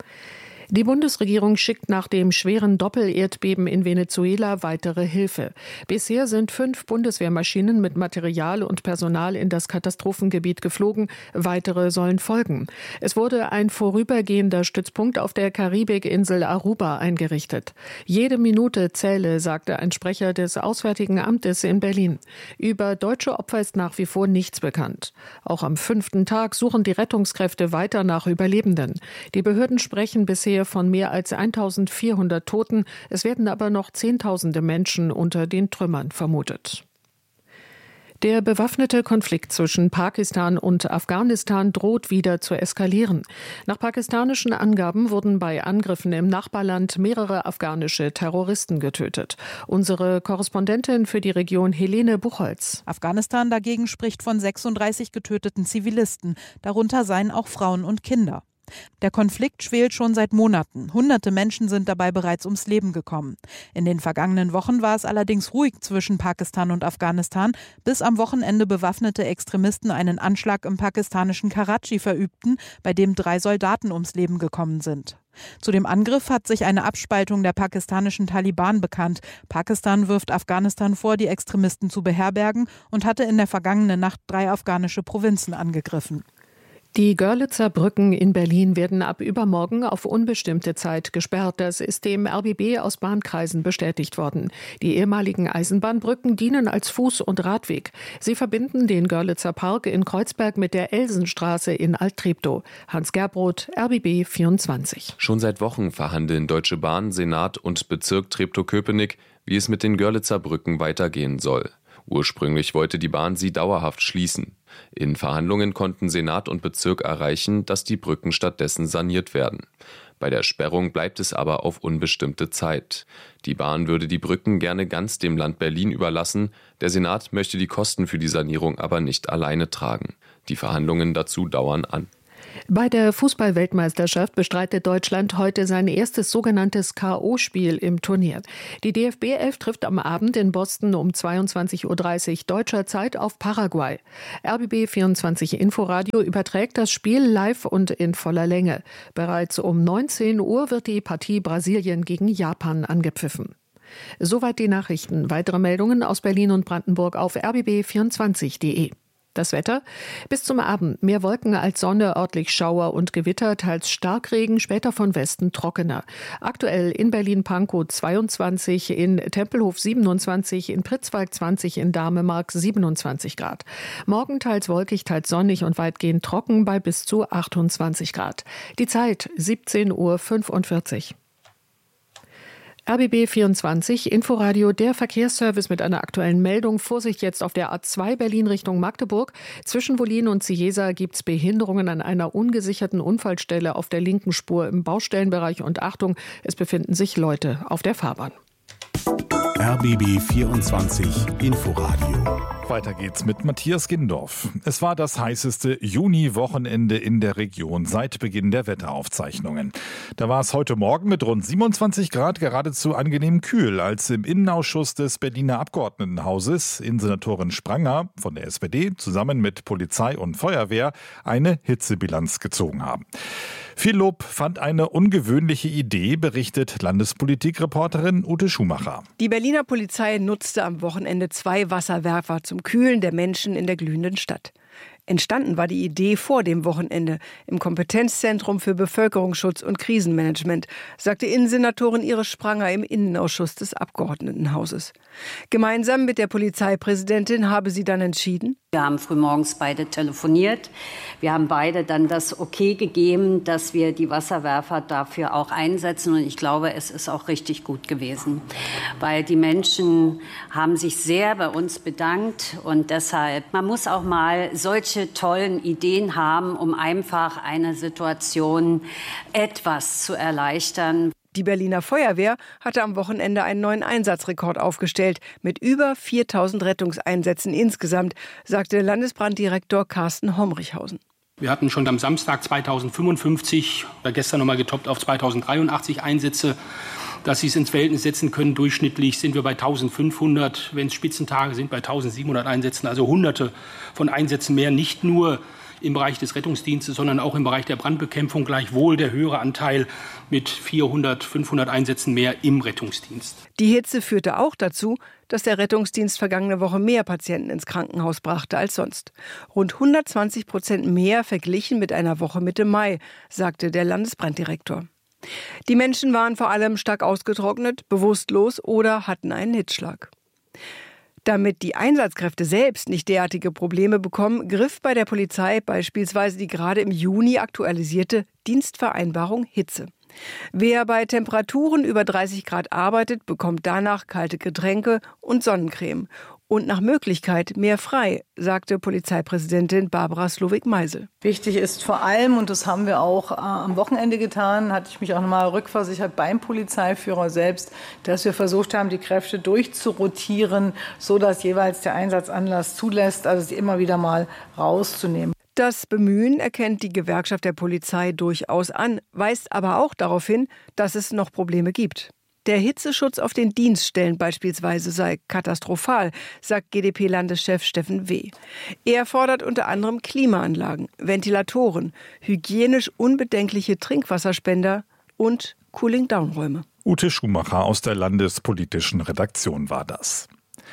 Die Bundesregierung schickt nach dem schweren Doppelerdbeben in Venezuela weitere Hilfe. Bisher sind fünf Bundeswehrmaschinen mit Material und Personal in das Katastrophengebiet geflogen. Weitere sollen folgen. Es wurde ein vorübergehender Stützpunkt auf der Karibikinsel Aruba eingerichtet. Jede Minute zähle, sagte ein Sprecher des Auswärtigen Amtes in Berlin. Über deutsche Opfer ist nach wie vor nichts bekannt. Auch am fünften Tag suchen die Rettungskräfte weiter nach Überlebenden. Die Behörden sprechen bisher von mehr als eintausendvierhundert Toten. Es werden aber noch Zehntausende Menschen unter den Trümmern vermutet. Der bewaffnete Konflikt zwischen Pakistan und Afghanistan droht wieder zu eskalieren. Nach pakistanischen Angaben wurden bei Angriffen im Nachbarland mehrere afghanische Terroristen getötet. Unsere Korrespondentin für die Region Helene Buchholz. Afghanistan dagegen spricht von sechsunddreißig getöteten Zivilisten. Darunter seien auch Frauen und Kinder. Der Konflikt schwelt schon seit Monaten. Hunderte Menschen sind dabei bereits ums Leben gekommen. In den vergangenen Wochen war es allerdings ruhig zwischen Pakistan und Afghanistan, bis am Wochenende bewaffnete Extremisten einen Anschlag im pakistanischen Karachi verübten, bei dem drei Soldaten ums Leben gekommen sind. Zu dem Angriff hat sich eine Abspaltung der pakistanischen Taliban bekannt. Pakistan wirft Afghanistan vor, die Extremisten zu beherbergen und hatte in der vergangenen Nacht drei afghanische Provinzen angegriffen. Die Görlitzer Brücken in Berlin werden ab übermorgen auf unbestimmte Zeit gesperrt. Das ist dem R B B aus Bahnkreisen bestätigt worden. Die ehemaligen Eisenbahnbrücken dienen als Fuß- und Radweg. Sie verbinden den Görlitzer Park in Kreuzberg mit der Elsenstraße in Alt-Treptow. Hans Gerbroth, R B B vierundzwanzig. Schon seit Wochen verhandeln Deutsche Bahn, Senat und Bezirk Treptow-Köpenick, wie es mit den Görlitzer Brücken weitergehen soll. Ursprünglich wollte die Bahn sie dauerhaft schließen. In Verhandlungen konnten Senat und Bezirk erreichen, dass die Brücken stattdessen saniert werden. Bei der Sperrung bleibt es aber auf unbestimmte Zeit. Die Bahn würde die Brücken gerne ganz dem Land Berlin überlassen. Der Senat möchte die Kosten für die Sanierung aber nicht alleine tragen. Die Verhandlungen dazu dauern an. Bei der Fußball-Weltmeisterschaft bestreitet Deutschland heute sein erstes sogenanntes K O-Spiel im Turnier. Die D F B elf trifft am Abend in Boston um zweiundzwanzig Uhr dreißig deutscher Zeit auf Paraguay. R B B vierundzwanzig Inforadio überträgt das Spiel live und in voller Länge. Bereits um neunzehn Uhr wird die Partie Brasilien gegen Japan angepfiffen. Soweit die Nachrichten. Weitere Meldungen aus Berlin und Brandenburg auf r b b vierundzwanzig punkt de. Das Wetter? Bis zum Abend mehr Wolken als Sonne, örtlich Schauer und Gewitter, teils Starkregen, später von Westen trockener. Aktuell in Berlin-Pankow zweiundzwanzig, in Tempelhof siebenundzwanzig, in Pritzwalk zwanzig, in Damemark siebenundzwanzig Grad. Morgen teils wolkig, teils sonnig und weitgehend trocken bei bis zu achtundzwanzig Grad. Die Zeit siebzehn Uhr fünfundvierzig. R B B vierundzwanzig, Inforadio, der Verkehrsservice mit einer aktuellen Meldung. Vorsicht jetzt auf der A zwei Berlin Richtung Magdeburg. Zwischen Wollin und Ciesa gibt es Behinderungen an einer ungesicherten Unfallstelle auf der linken Spur im Baustellenbereich. Und Achtung, es befinden sich Leute auf der Fahrbahn. R B B vierundzwanzig, Inforadio. Weiter geht's mit Matthias Gindorf. Es war das heißeste Juni-Wochenende in der Region seit Beginn der Wetteraufzeichnungen. Da war es heute Morgen mit rund siebenundzwanzig Grad geradezu angenehm kühl, als im Innenausschuss des Berliner Abgeordnetenhauses Innensenatorin Spranger von der S P D zusammen mit Polizei und Feuerwehr eine Hitzebilanz gezogen haben. Viel Lob fand eine ungewöhnliche Idee, berichtet Landespolitikreporterin Ute Schumacher. Die Berliner Polizei nutzte am Wochenende zwei Wasserwerfer zum Kühlen der Menschen in der glühenden Stadt. Entstanden war die Idee vor dem Wochenende im Kompetenzzentrum für Bevölkerungsschutz und Krisenmanagement, sagte Innensenatorin Iris Spranger im Innenausschuss des Abgeordnetenhauses. Gemeinsam mit der Polizeipräsidentin habe sie dann entschieden: Wir haben frühmorgens beide telefoniert. Wir haben beide dann das Okay gegeben, dass wir die Wasserwerfer dafür auch einsetzen. Und ich glaube, es ist auch richtig gut gewesen, weil die Menschen haben sich sehr bei uns bedankt. Und deshalb, man muss auch mal solche tollen Ideen haben, um einfach eine Situation etwas zu erleichtern. Die Berliner Feuerwehr hatte am Wochenende einen neuen Einsatzrekord aufgestellt mit über viertausend Rettungseinsätzen insgesamt, sagte Landesbranddirektor Carsten Homrichhausen. Wir hatten schon am Samstag zweitausendfünfundfünfzig, gestern nochmal getoppt auf zweitausenddreiundachtzig Einsätze. Dass Sie es ins Verhältnis setzen können, durchschnittlich sind wir bei eintausendfünfhundert, wenn es Spitzentage sind, bei eintausendsiebenhundert Einsätzen, also Hunderte von Einsätzen mehr, nicht nur im Bereich des Rettungsdienstes, sondern auch im Bereich der Brandbekämpfung, gleichwohl der höhere Anteil mit vierhundert, fünfhundert Einsätzen mehr im Rettungsdienst. Die Hitze führte auch dazu, dass der Rettungsdienst vergangene Woche mehr Patienten ins Krankenhaus brachte als sonst. Rund hundertzwanzig Prozent mehr verglichen mit einer Woche Mitte Mai, sagte der Landesbranddirektor. Die Menschen waren vor allem stark ausgetrocknet, bewusstlos oder hatten einen Hitzschlag. Damit die Einsatzkräfte selbst nicht derartige Probleme bekommen, griff bei der Polizei beispielsweise die gerade im Juni aktualisierte Dienstvereinbarung Hitze. Wer bei Temperaturen über dreißig Grad arbeitet, bekommt danach kalte Getränke und Sonnencreme. Und nach Möglichkeit mehr frei, sagte Polizeipräsidentin Barbara Slowik-Meisel. Wichtig ist vor allem, und das haben wir auch äh, am Wochenende getan, hatte ich mich auch nochmal rückversichert beim Polizeiführer selbst, dass wir versucht haben, die Kräfte durchzurotieren, sodass jeweils der Einsatzanlass zulässt, also sie immer wieder mal rauszunehmen. Das Bemühen erkennt die Gewerkschaft der Polizei durchaus an, weist aber auch darauf hin, dass es noch Probleme gibt. Der Hitzeschutz auf den Dienststellen beispielsweise sei katastrophal, sagt G d P-Landeschef Steffen W. Er fordert unter anderem Klimaanlagen, Ventilatoren, hygienisch unbedenkliche Trinkwasserspender und Cooling-Down-Räume. Ute Schumacher aus der landespolitischen Redaktion war das.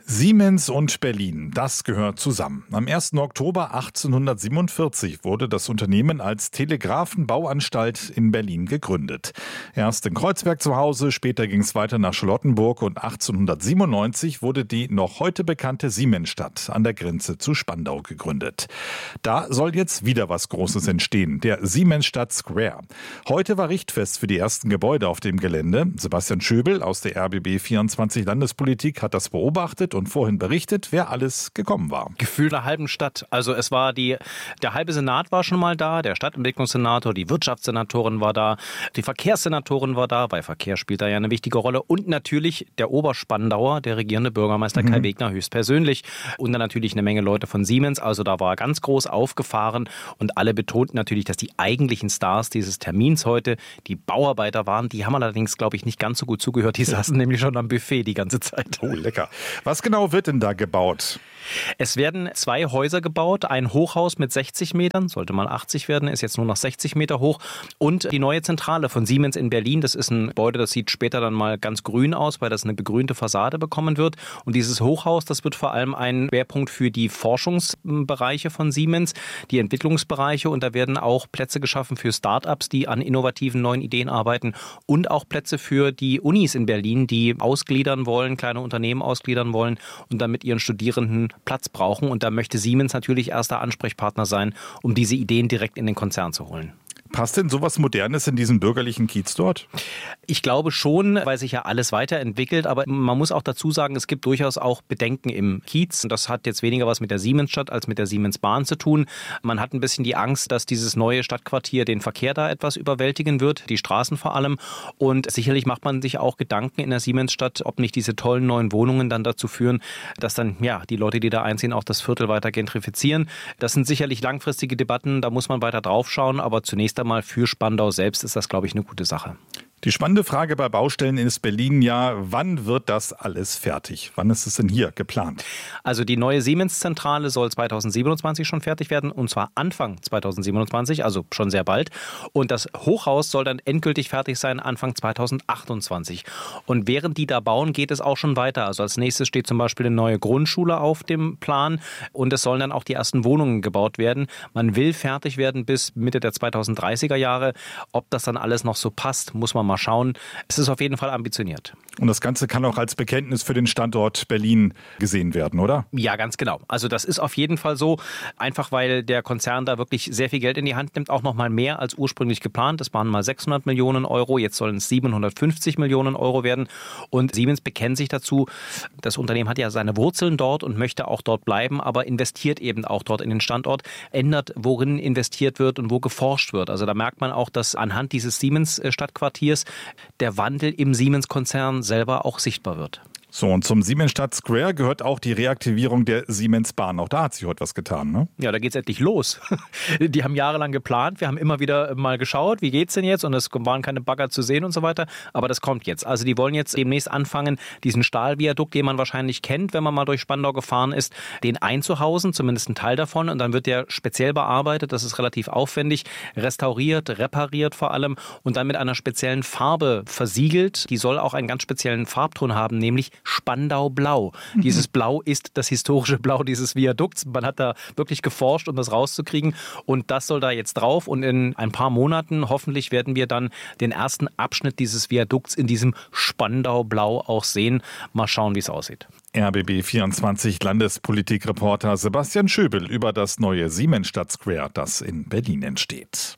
Siemens und Berlin, das gehört zusammen. Am ersten Oktober achtzehnhundertsiebenundvierzig wurde das Unternehmen als Telegrafenbauanstalt in Berlin gegründet. Erst in Kreuzberg zu Hause, später ging es weiter nach Charlottenburg und achtzehnhundertsiebenundneunzig wurde die noch heute bekannte Siemensstadt an der Grenze zu Spandau gegründet. Da soll jetzt wieder was Großes entstehen, der Siemensstadt Square. Heute war Richtfest für die ersten Gebäude auf dem Gelände. Sebastian Schöbel aus der R B B vierundzwanzig Landespolitik hat das beobachtet und vorhin berichtet, wer alles gekommen war. Gefühlt einer halben Stadt. Also es war die, der halbe Senat war schon mal da, der Stadtentwicklungssenator, die Wirtschaftssenatorin war da, die Verkehrssenatorin war da, weil Verkehr spielt da ja eine wichtige Rolle und natürlich der Oberspandauer, der regierende Bürgermeister mhm. Kai Wegner höchstpersönlich und dann natürlich eine Menge Leute von Siemens. Also da war ganz groß aufgefahren und alle betonten natürlich, dass die eigentlichen Stars dieses Termins heute die Bauarbeiter waren. Die haben allerdings, glaube ich, nicht ganz so gut zugehört. Die saßen nämlich schon am Buffet die ganze Zeit. Oh, lecker. Was genau wird denn da gebaut? Es werden zwei Häuser gebaut, ein Hochhaus mit sechzig Metern, sollte mal achtzig werden, ist jetzt nur noch sechzig Meter hoch und die neue Zentrale von Siemens in Berlin, das ist ein Gebäude, das sieht später dann mal ganz grün aus, weil das eine begrünte Fassade bekommen wird und dieses Hochhaus, das wird vor allem ein Schwerpunkt für die Forschungsbereiche von Siemens, die Entwicklungsbereiche und da werden auch Plätze geschaffen für Start-ups, die an innovativen neuen Ideen arbeiten und auch Plätze für die Unis in Berlin, die ausgliedern wollen, kleine Unternehmen ausgliedern wollen und dann mit ihren Studierenden Platz brauchen. Und da möchte Siemens natürlich erster Ansprechpartner sein, um diese Ideen direkt in den Konzern zu holen. Passt denn sowas Modernes in diesen bürgerlichen Kiez dort? Ich glaube schon, weil sich ja alles weiterentwickelt. Aber man muss auch dazu sagen, es gibt durchaus auch Bedenken im Kiez. Das hat jetzt weniger was mit der Siemensstadt als mit der Siemensbahn zu tun. Man hat ein bisschen die Angst, dass dieses neue Stadtquartier den Verkehr da etwas überwältigen wird, die Straßen vor allem. Und sicherlich macht man sich auch Gedanken in der Siemensstadt, ob nicht diese tollen neuen Wohnungen dann dazu führen, dass dann ja die Leute, die da einziehen, auch das Viertel weiter gentrifizieren. Das sind sicherlich langfristige Debatten, da muss man weiter drauf schauen. Aber zunächst einmal für Spandau selbst ist das, glaube ich, eine gute Sache. Die spannende Frage bei Baustellen ist Berlin ja, wann wird das alles fertig? Wann ist es denn hier geplant? Also die neue Siemens-Zentrale soll zweitausendsiebenundzwanzig schon fertig werden und zwar Anfang zweitausendsiebenundzwanzig, also schon sehr bald. Und das Hochhaus soll dann endgültig fertig sein Anfang zweitausendachtundzwanzig. Und während die da bauen, geht es auch schon weiter. Also als nächstes steht zum Beispiel eine neue Grundschule auf dem Plan und es sollen dann auch die ersten Wohnungen gebaut werden. Man will fertig werden bis Mitte der zweitausenddreißiger Jahre. Ob das dann alles noch so passt, muss man mal Mal schauen. Es ist auf jeden Fall ambitioniert. Und das Ganze kann auch als Bekenntnis für den Standort Berlin gesehen werden, oder? Ja, ganz genau. Also das ist auf jeden Fall so, einfach weil der Konzern da wirklich sehr viel Geld in die Hand nimmt, auch noch mal mehr als ursprünglich geplant. Das waren mal sechshundert Millionen Euro, jetzt sollen es siebenhundertfünfzig Millionen Euro werden. Und Siemens bekennt sich dazu, das Unternehmen hat ja seine Wurzeln dort und möchte auch dort bleiben, aber investiert eben auch dort in den Standort, ändert, worin investiert wird und wo geforscht wird. Also da merkt man auch, dass anhand dieses Siemens-Stadtquartiers der Wandel im Siemens-Konzern selber auch sichtbar wird. So, und zum Siemensstadt Square gehört auch die Reaktivierung der Siemensbahn. Auch da hat sich heute was getan, ne? Ja, da geht's endlich los. Die haben jahrelang geplant. Wir haben immer wieder mal geschaut, wie geht's denn jetzt? Und es waren keine Bagger zu sehen und so weiter. Aber das kommt jetzt. Also die wollen jetzt demnächst anfangen, diesen Stahlviadukt, den man wahrscheinlich kennt, wenn man mal durch Spandau gefahren ist, den einzuhausen, zumindest ein Teil davon. Und dann wird der speziell bearbeitet. Das ist relativ aufwendig, restauriert, repariert vor allem und dann mit einer speziellen Farbe versiegelt. Die soll auch einen ganz speziellen Farbton haben, nämlich Spandau-Blau. Mhm. Dieses Blau ist das historische Blau dieses Viadukts. Man hat da wirklich geforscht, um das rauszukriegen. Und das soll da jetzt drauf. Und in ein paar Monaten hoffentlich werden wir dann den ersten Abschnitt dieses Viadukts in diesem Spandau-Blau auch sehen. Mal schauen, wie es aussieht. R B B vierundzwanzig Landespolitikreporter Sebastian Schöbel über das neue Siemensstadt Square, das in Berlin entsteht.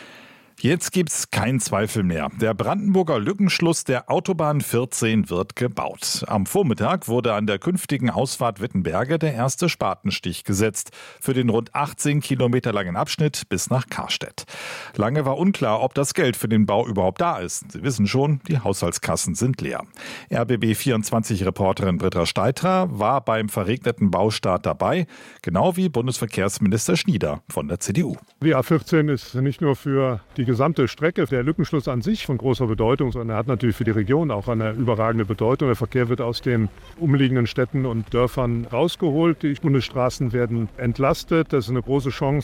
Jetzt gibt's keinen Zweifel mehr. Der Brandenburger Lückenschluss der Autobahn vierzehn wird gebaut. Am Vormittag wurde an der künftigen Ausfahrt Wittenberge der erste Spatenstich gesetzt für den rund achtzehn Kilometer langen Abschnitt bis nach Karstedt. Lange war unklar, ob das Geld für den Bau überhaupt da ist. Sie wissen schon, die Haushaltskassen sind leer. R B B vierundzwanzig-Reporterin Britta Steitra war beim verregneten Baustart dabei, genau wie Bundesverkehrsminister Schnieder von der C D U. Die A vierzehn ist nicht nur für die gesamte Strecke, der Lückenschluss an sich von großer Bedeutung, sondern er hat natürlich für die Region auch eine überragende Bedeutung. Der Verkehr wird aus den umliegenden Städten und Dörfern rausgeholt. Die Bundesstraßen werden entlastet. Das ist eine große Chance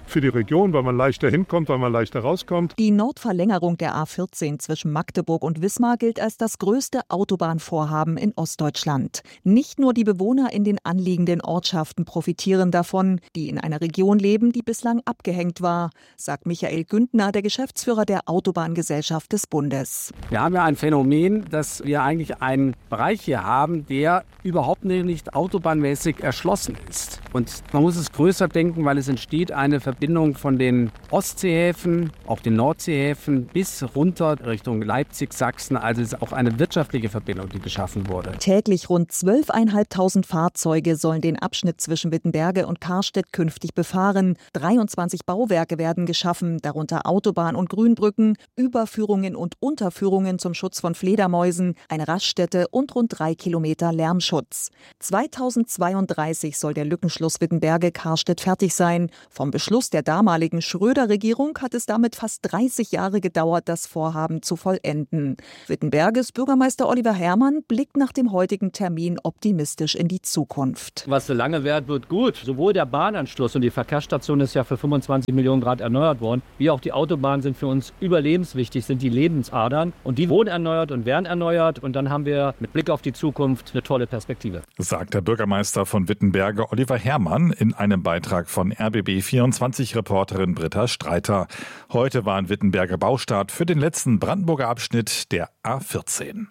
für die Region, weil man leichter hinkommt, weil man leichter rauskommt. Die Nordverlängerung der A vierzehn zwischen Magdeburg und Wismar gilt als das größte Autobahnvorhaben in Ostdeutschland. Nicht nur die Bewohner in den anliegenden Ortschaften profitieren davon, die in einer Region leben, die bislang abgehängt war, sagt Michael Güntner, der Geschäftsführer der Autobahngesellschaft des Bundes. Wir haben ja ein Phänomen, dass wir eigentlich einen Bereich hier haben, der überhaupt nicht autobahnmäßig erschlossen ist. Und man muss es größer denken, weil es entsteht eine Verbindung von den Ostseehäfen, auch den Nordseehäfen bis runter Richtung Leipzig, Sachsen. Also es ist auch eine wirtschaftliche Verbindung, die geschaffen wurde. Täglich rund zwölftausendfünfhundert Fahrzeuge sollen den Abschnitt zwischen Wittenberge und Karstedt künftig befahren. dreiundzwanzig Bauwerke werden geschaffen, darunter Autobahn- und Grünbrücken, Überführungen und Unterführungen zum Schutz von Fledermäusen, eine Raststätte und rund drei Kilometer Lärmschutz. zweitausendzweiunddreißig soll der Lückenschluss Wittenberge-Karstedt fertig sein. Vom Beschluss der damaligen Schröder-Regierung hat es damit fast dreißig Jahre gedauert, das Vorhaben zu vollenden. Wittenberges Bürgermeister Oliver Herrmann blickt nach dem heutigen Termin optimistisch in die Zukunft. Was so lange währt, wird gut. Sowohl der Bahnanschluss und die Verkehrsstation ist ja für fünfundzwanzig Millionen Grad erneuert worden, wie auch die Autobahnen sind für uns überlebenswichtig, sind die Lebensadern. Und die wurden erneuert und werden erneuert. Und dann haben wir mit Blick auf die Zukunft eine tolle Perspektive. Sagt der Bürgermeister von Wittenberge Oliver Herrmann in einem Beitrag von R B B vierundzwanzig-Reporterin Britta Streiter. Heute war ein Wittenberger Baustart für den letzten Brandenburger Abschnitt der A vierzehn.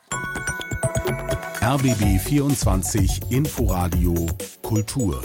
R B B vierundzwanzig Inforadio Kultur.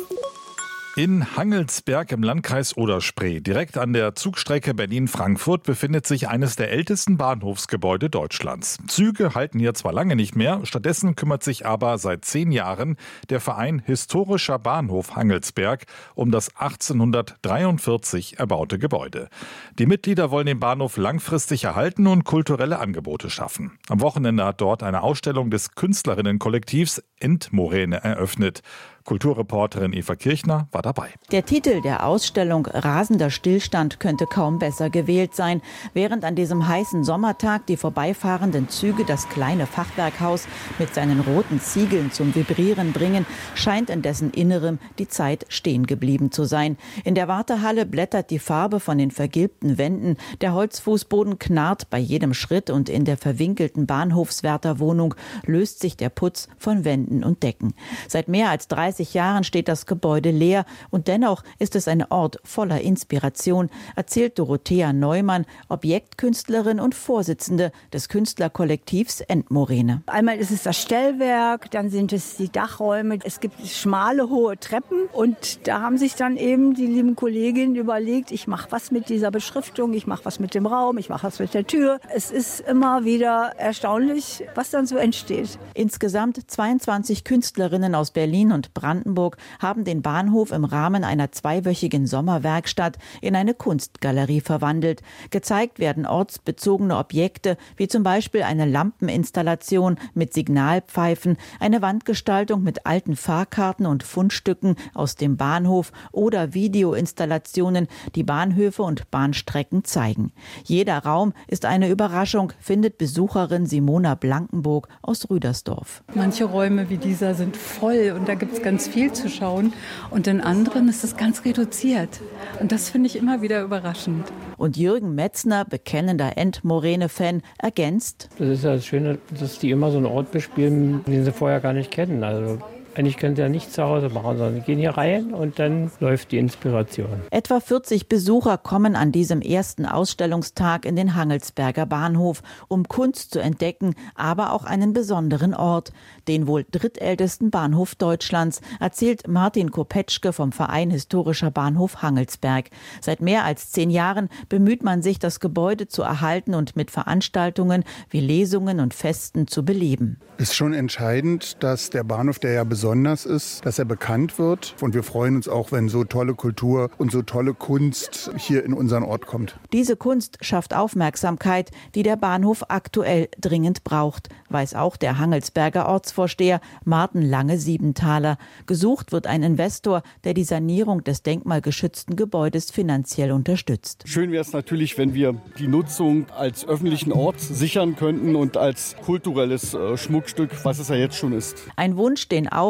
In Hangelsberg im Landkreis Oder-Spree, direkt an der Zugstrecke Berlin-Frankfurt, befindet sich eines der ältesten Bahnhofsgebäude Deutschlands. Züge halten hier zwar lange nicht mehr, stattdessen kümmert sich aber seit zehn Jahren der Verein Historischer Bahnhof Hangelsberg um das achtzehnhundertdreiundvierzig erbaute Gebäude. Die Mitglieder wollen den Bahnhof langfristig erhalten und kulturelle Angebote schaffen. Am Wochenende hat dort eine Ausstellung des Künstlerinnenkollektivs Endmoräne eröffnet. Kulturreporterin Eva Kirchner war dabei. Der Titel der Ausstellung Rasender Stillstand könnte kaum besser gewählt sein. Während an diesem heißen Sommertag die vorbeifahrenden Züge das kleine Fachwerkhaus mit seinen roten Ziegeln zum Vibrieren bringen, scheint in dessen Innerem die Zeit stehen geblieben zu sein. In der Wartehalle blättert die Farbe von den vergilbten Wänden, der Holzfußboden knarrt bei jedem Schritt und in der verwinkelten Bahnhofswärterwohnung löst sich der Putz von Wänden und Decken. Seit mehr als dreißig Jahren steht das Gebäude leer und dennoch ist es ein Ort voller Inspiration, erzählt Dorothea Neumann, Objektkünstlerin und Vorsitzende des Künstlerkollektivs Endmoräne. Einmal ist es das Stellwerk, dann sind es die Dachräume, es gibt schmale, hohe Treppen und da haben sich dann eben die lieben Kolleginnen überlegt, ich mache was mit dieser Beschriftung, ich mache was mit dem Raum, ich mache was mit der Tür. Es ist immer wieder erstaunlich, was dann so entsteht. Insgesamt zweiundzwanzig Künstlerinnen aus Berlin und Brandenburg haben den Bahnhof im Rahmen einer zweiwöchigen Sommerwerkstatt in eine Kunstgalerie verwandelt. Gezeigt werden ortsbezogene Objekte, wie zum Beispiel eine Lampeninstallation mit Signalpfeifen, eine Wandgestaltung mit alten Fahrkarten und Fundstücken aus dem Bahnhof oder Videoinstallationen, die Bahnhöfe und Bahnstrecken zeigen. Jeder Raum ist eine Überraschung, findet Besucherin Simona Blankenburg aus Rüdersdorf. Manche Räume wie dieser sind voll und da gibt es ganz viel zu schauen und in anderen ist es ganz reduziert und das finde ich immer wieder überraschend. Und Jürgen Metzner, bekennender Endmoräne-Fan, ergänzt: Das ist ja das Schöne, dass die immer so einen Ort bespielen, den sie vorher gar nicht kennen. Also eigentlich können sie ja nichts zu Hause machen, sondern gehen hier rein und dann läuft die Inspiration. Etwa vierzig Besucher kommen an diesem ersten Ausstellungstag in den Hangelsberger Bahnhof, um Kunst zu entdecken, aber auch einen besonderen Ort. Den wohl drittältesten Bahnhof Deutschlands, erzählt Martin Kopetschke vom Verein Historischer Bahnhof Hangelsberg. Seit mehr als zehn Jahren bemüht man sich, das Gebäude zu erhalten und mit Veranstaltungen wie Lesungen und Festen zu beleben. Es ist schon entscheidend, dass der Bahnhof, der ja besonders ist, dass er bekannt wird. Und wir freuen uns auch, wenn so tolle Kultur und so tolle Kunst hier in unseren Ort kommt. Diese Kunst schafft Aufmerksamkeit, die der Bahnhof aktuell dringend braucht, weiß auch der Hangelsberger Ortsvorsteher Martin Lange-Siebenthaler. Gesucht wird ein Investor, der die Sanierung des denkmalgeschützten Gebäudes finanziell unterstützt. Schön wäre es natürlich, wenn wir die Nutzung als öffentlichen Ort sichern könnten und als kulturelles äh, Schmuckstück, was es ja jetzt schon ist. Ein Wunsch, den auch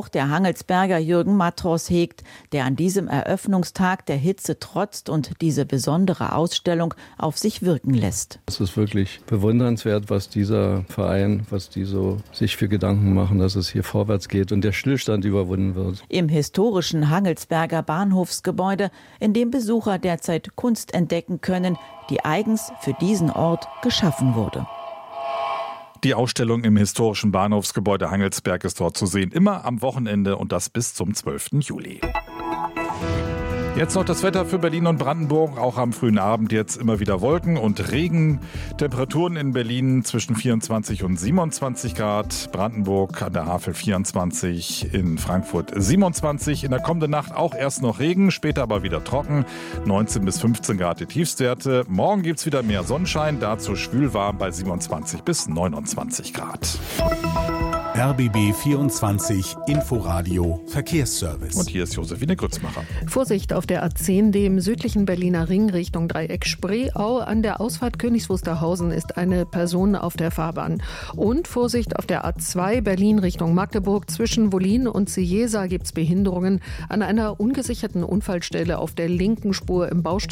Auch der Hangelsberger Jürgen Matros hegt, der an diesem Eröffnungstag der Hitze trotzt und diese besondere Ausstellung auf sich wirken lässt. Es ist wirklich bewundernswert, was dieser Verein, was die so sich für Gedanken machen, dass es hier vorwärts geht und der Stillstand überwunden wird. Im historischen Hangelsberger Bahnhofsgebäude, in dem Besucher derzeit Kunst entdecken können, die eigens für diesen Ort geschaffen wurde. Die Ausstellung im historischen Bahnhofsgebäude Hangelsberg ist dort zu sehen, immer am Wochenende und das bis zum zwölften Juli. Jetzt noch das Wetter für Berlin und Brandenburg. Auch am frühen Abend jetzt immer wieder Wolken und Regen. Temperaturen in Berlin zwischen vierundzwanzig und siebenundzwanzig Grad. Brandenburg an der Havel vierundzwanzig, in Frankfurt siebenundzwanzig. In der kommenden Nacht auch erst noch Regen, später aber wieder trocken. neunzehn bis fünfzehn Grad die Tiefstwerte. Morgen gibt es wieder mehr Sonnenschein, dazu schwülwarm bei siebenundzwanzig bis neunundzwanzig Grad. R B B vierundzwanzig Inforadio Verkehrsservice. Und hier ist Josephine Grützmacher. Vorsicht auf der A zehn, dem südlichen Berliner Ring Richtung Dreieck Spreeau. An der Ausfahrt Königs Wusterhausen ist eine Person auf der Fahrbahn. Und Vorsicht auf der A zwei Berlin Richtung Magdeburg. Zwischen Wollin und Cieza gibt es Behinderungen an einer ungesicherten Unfallstelle auf der linken Spur im Baustellen.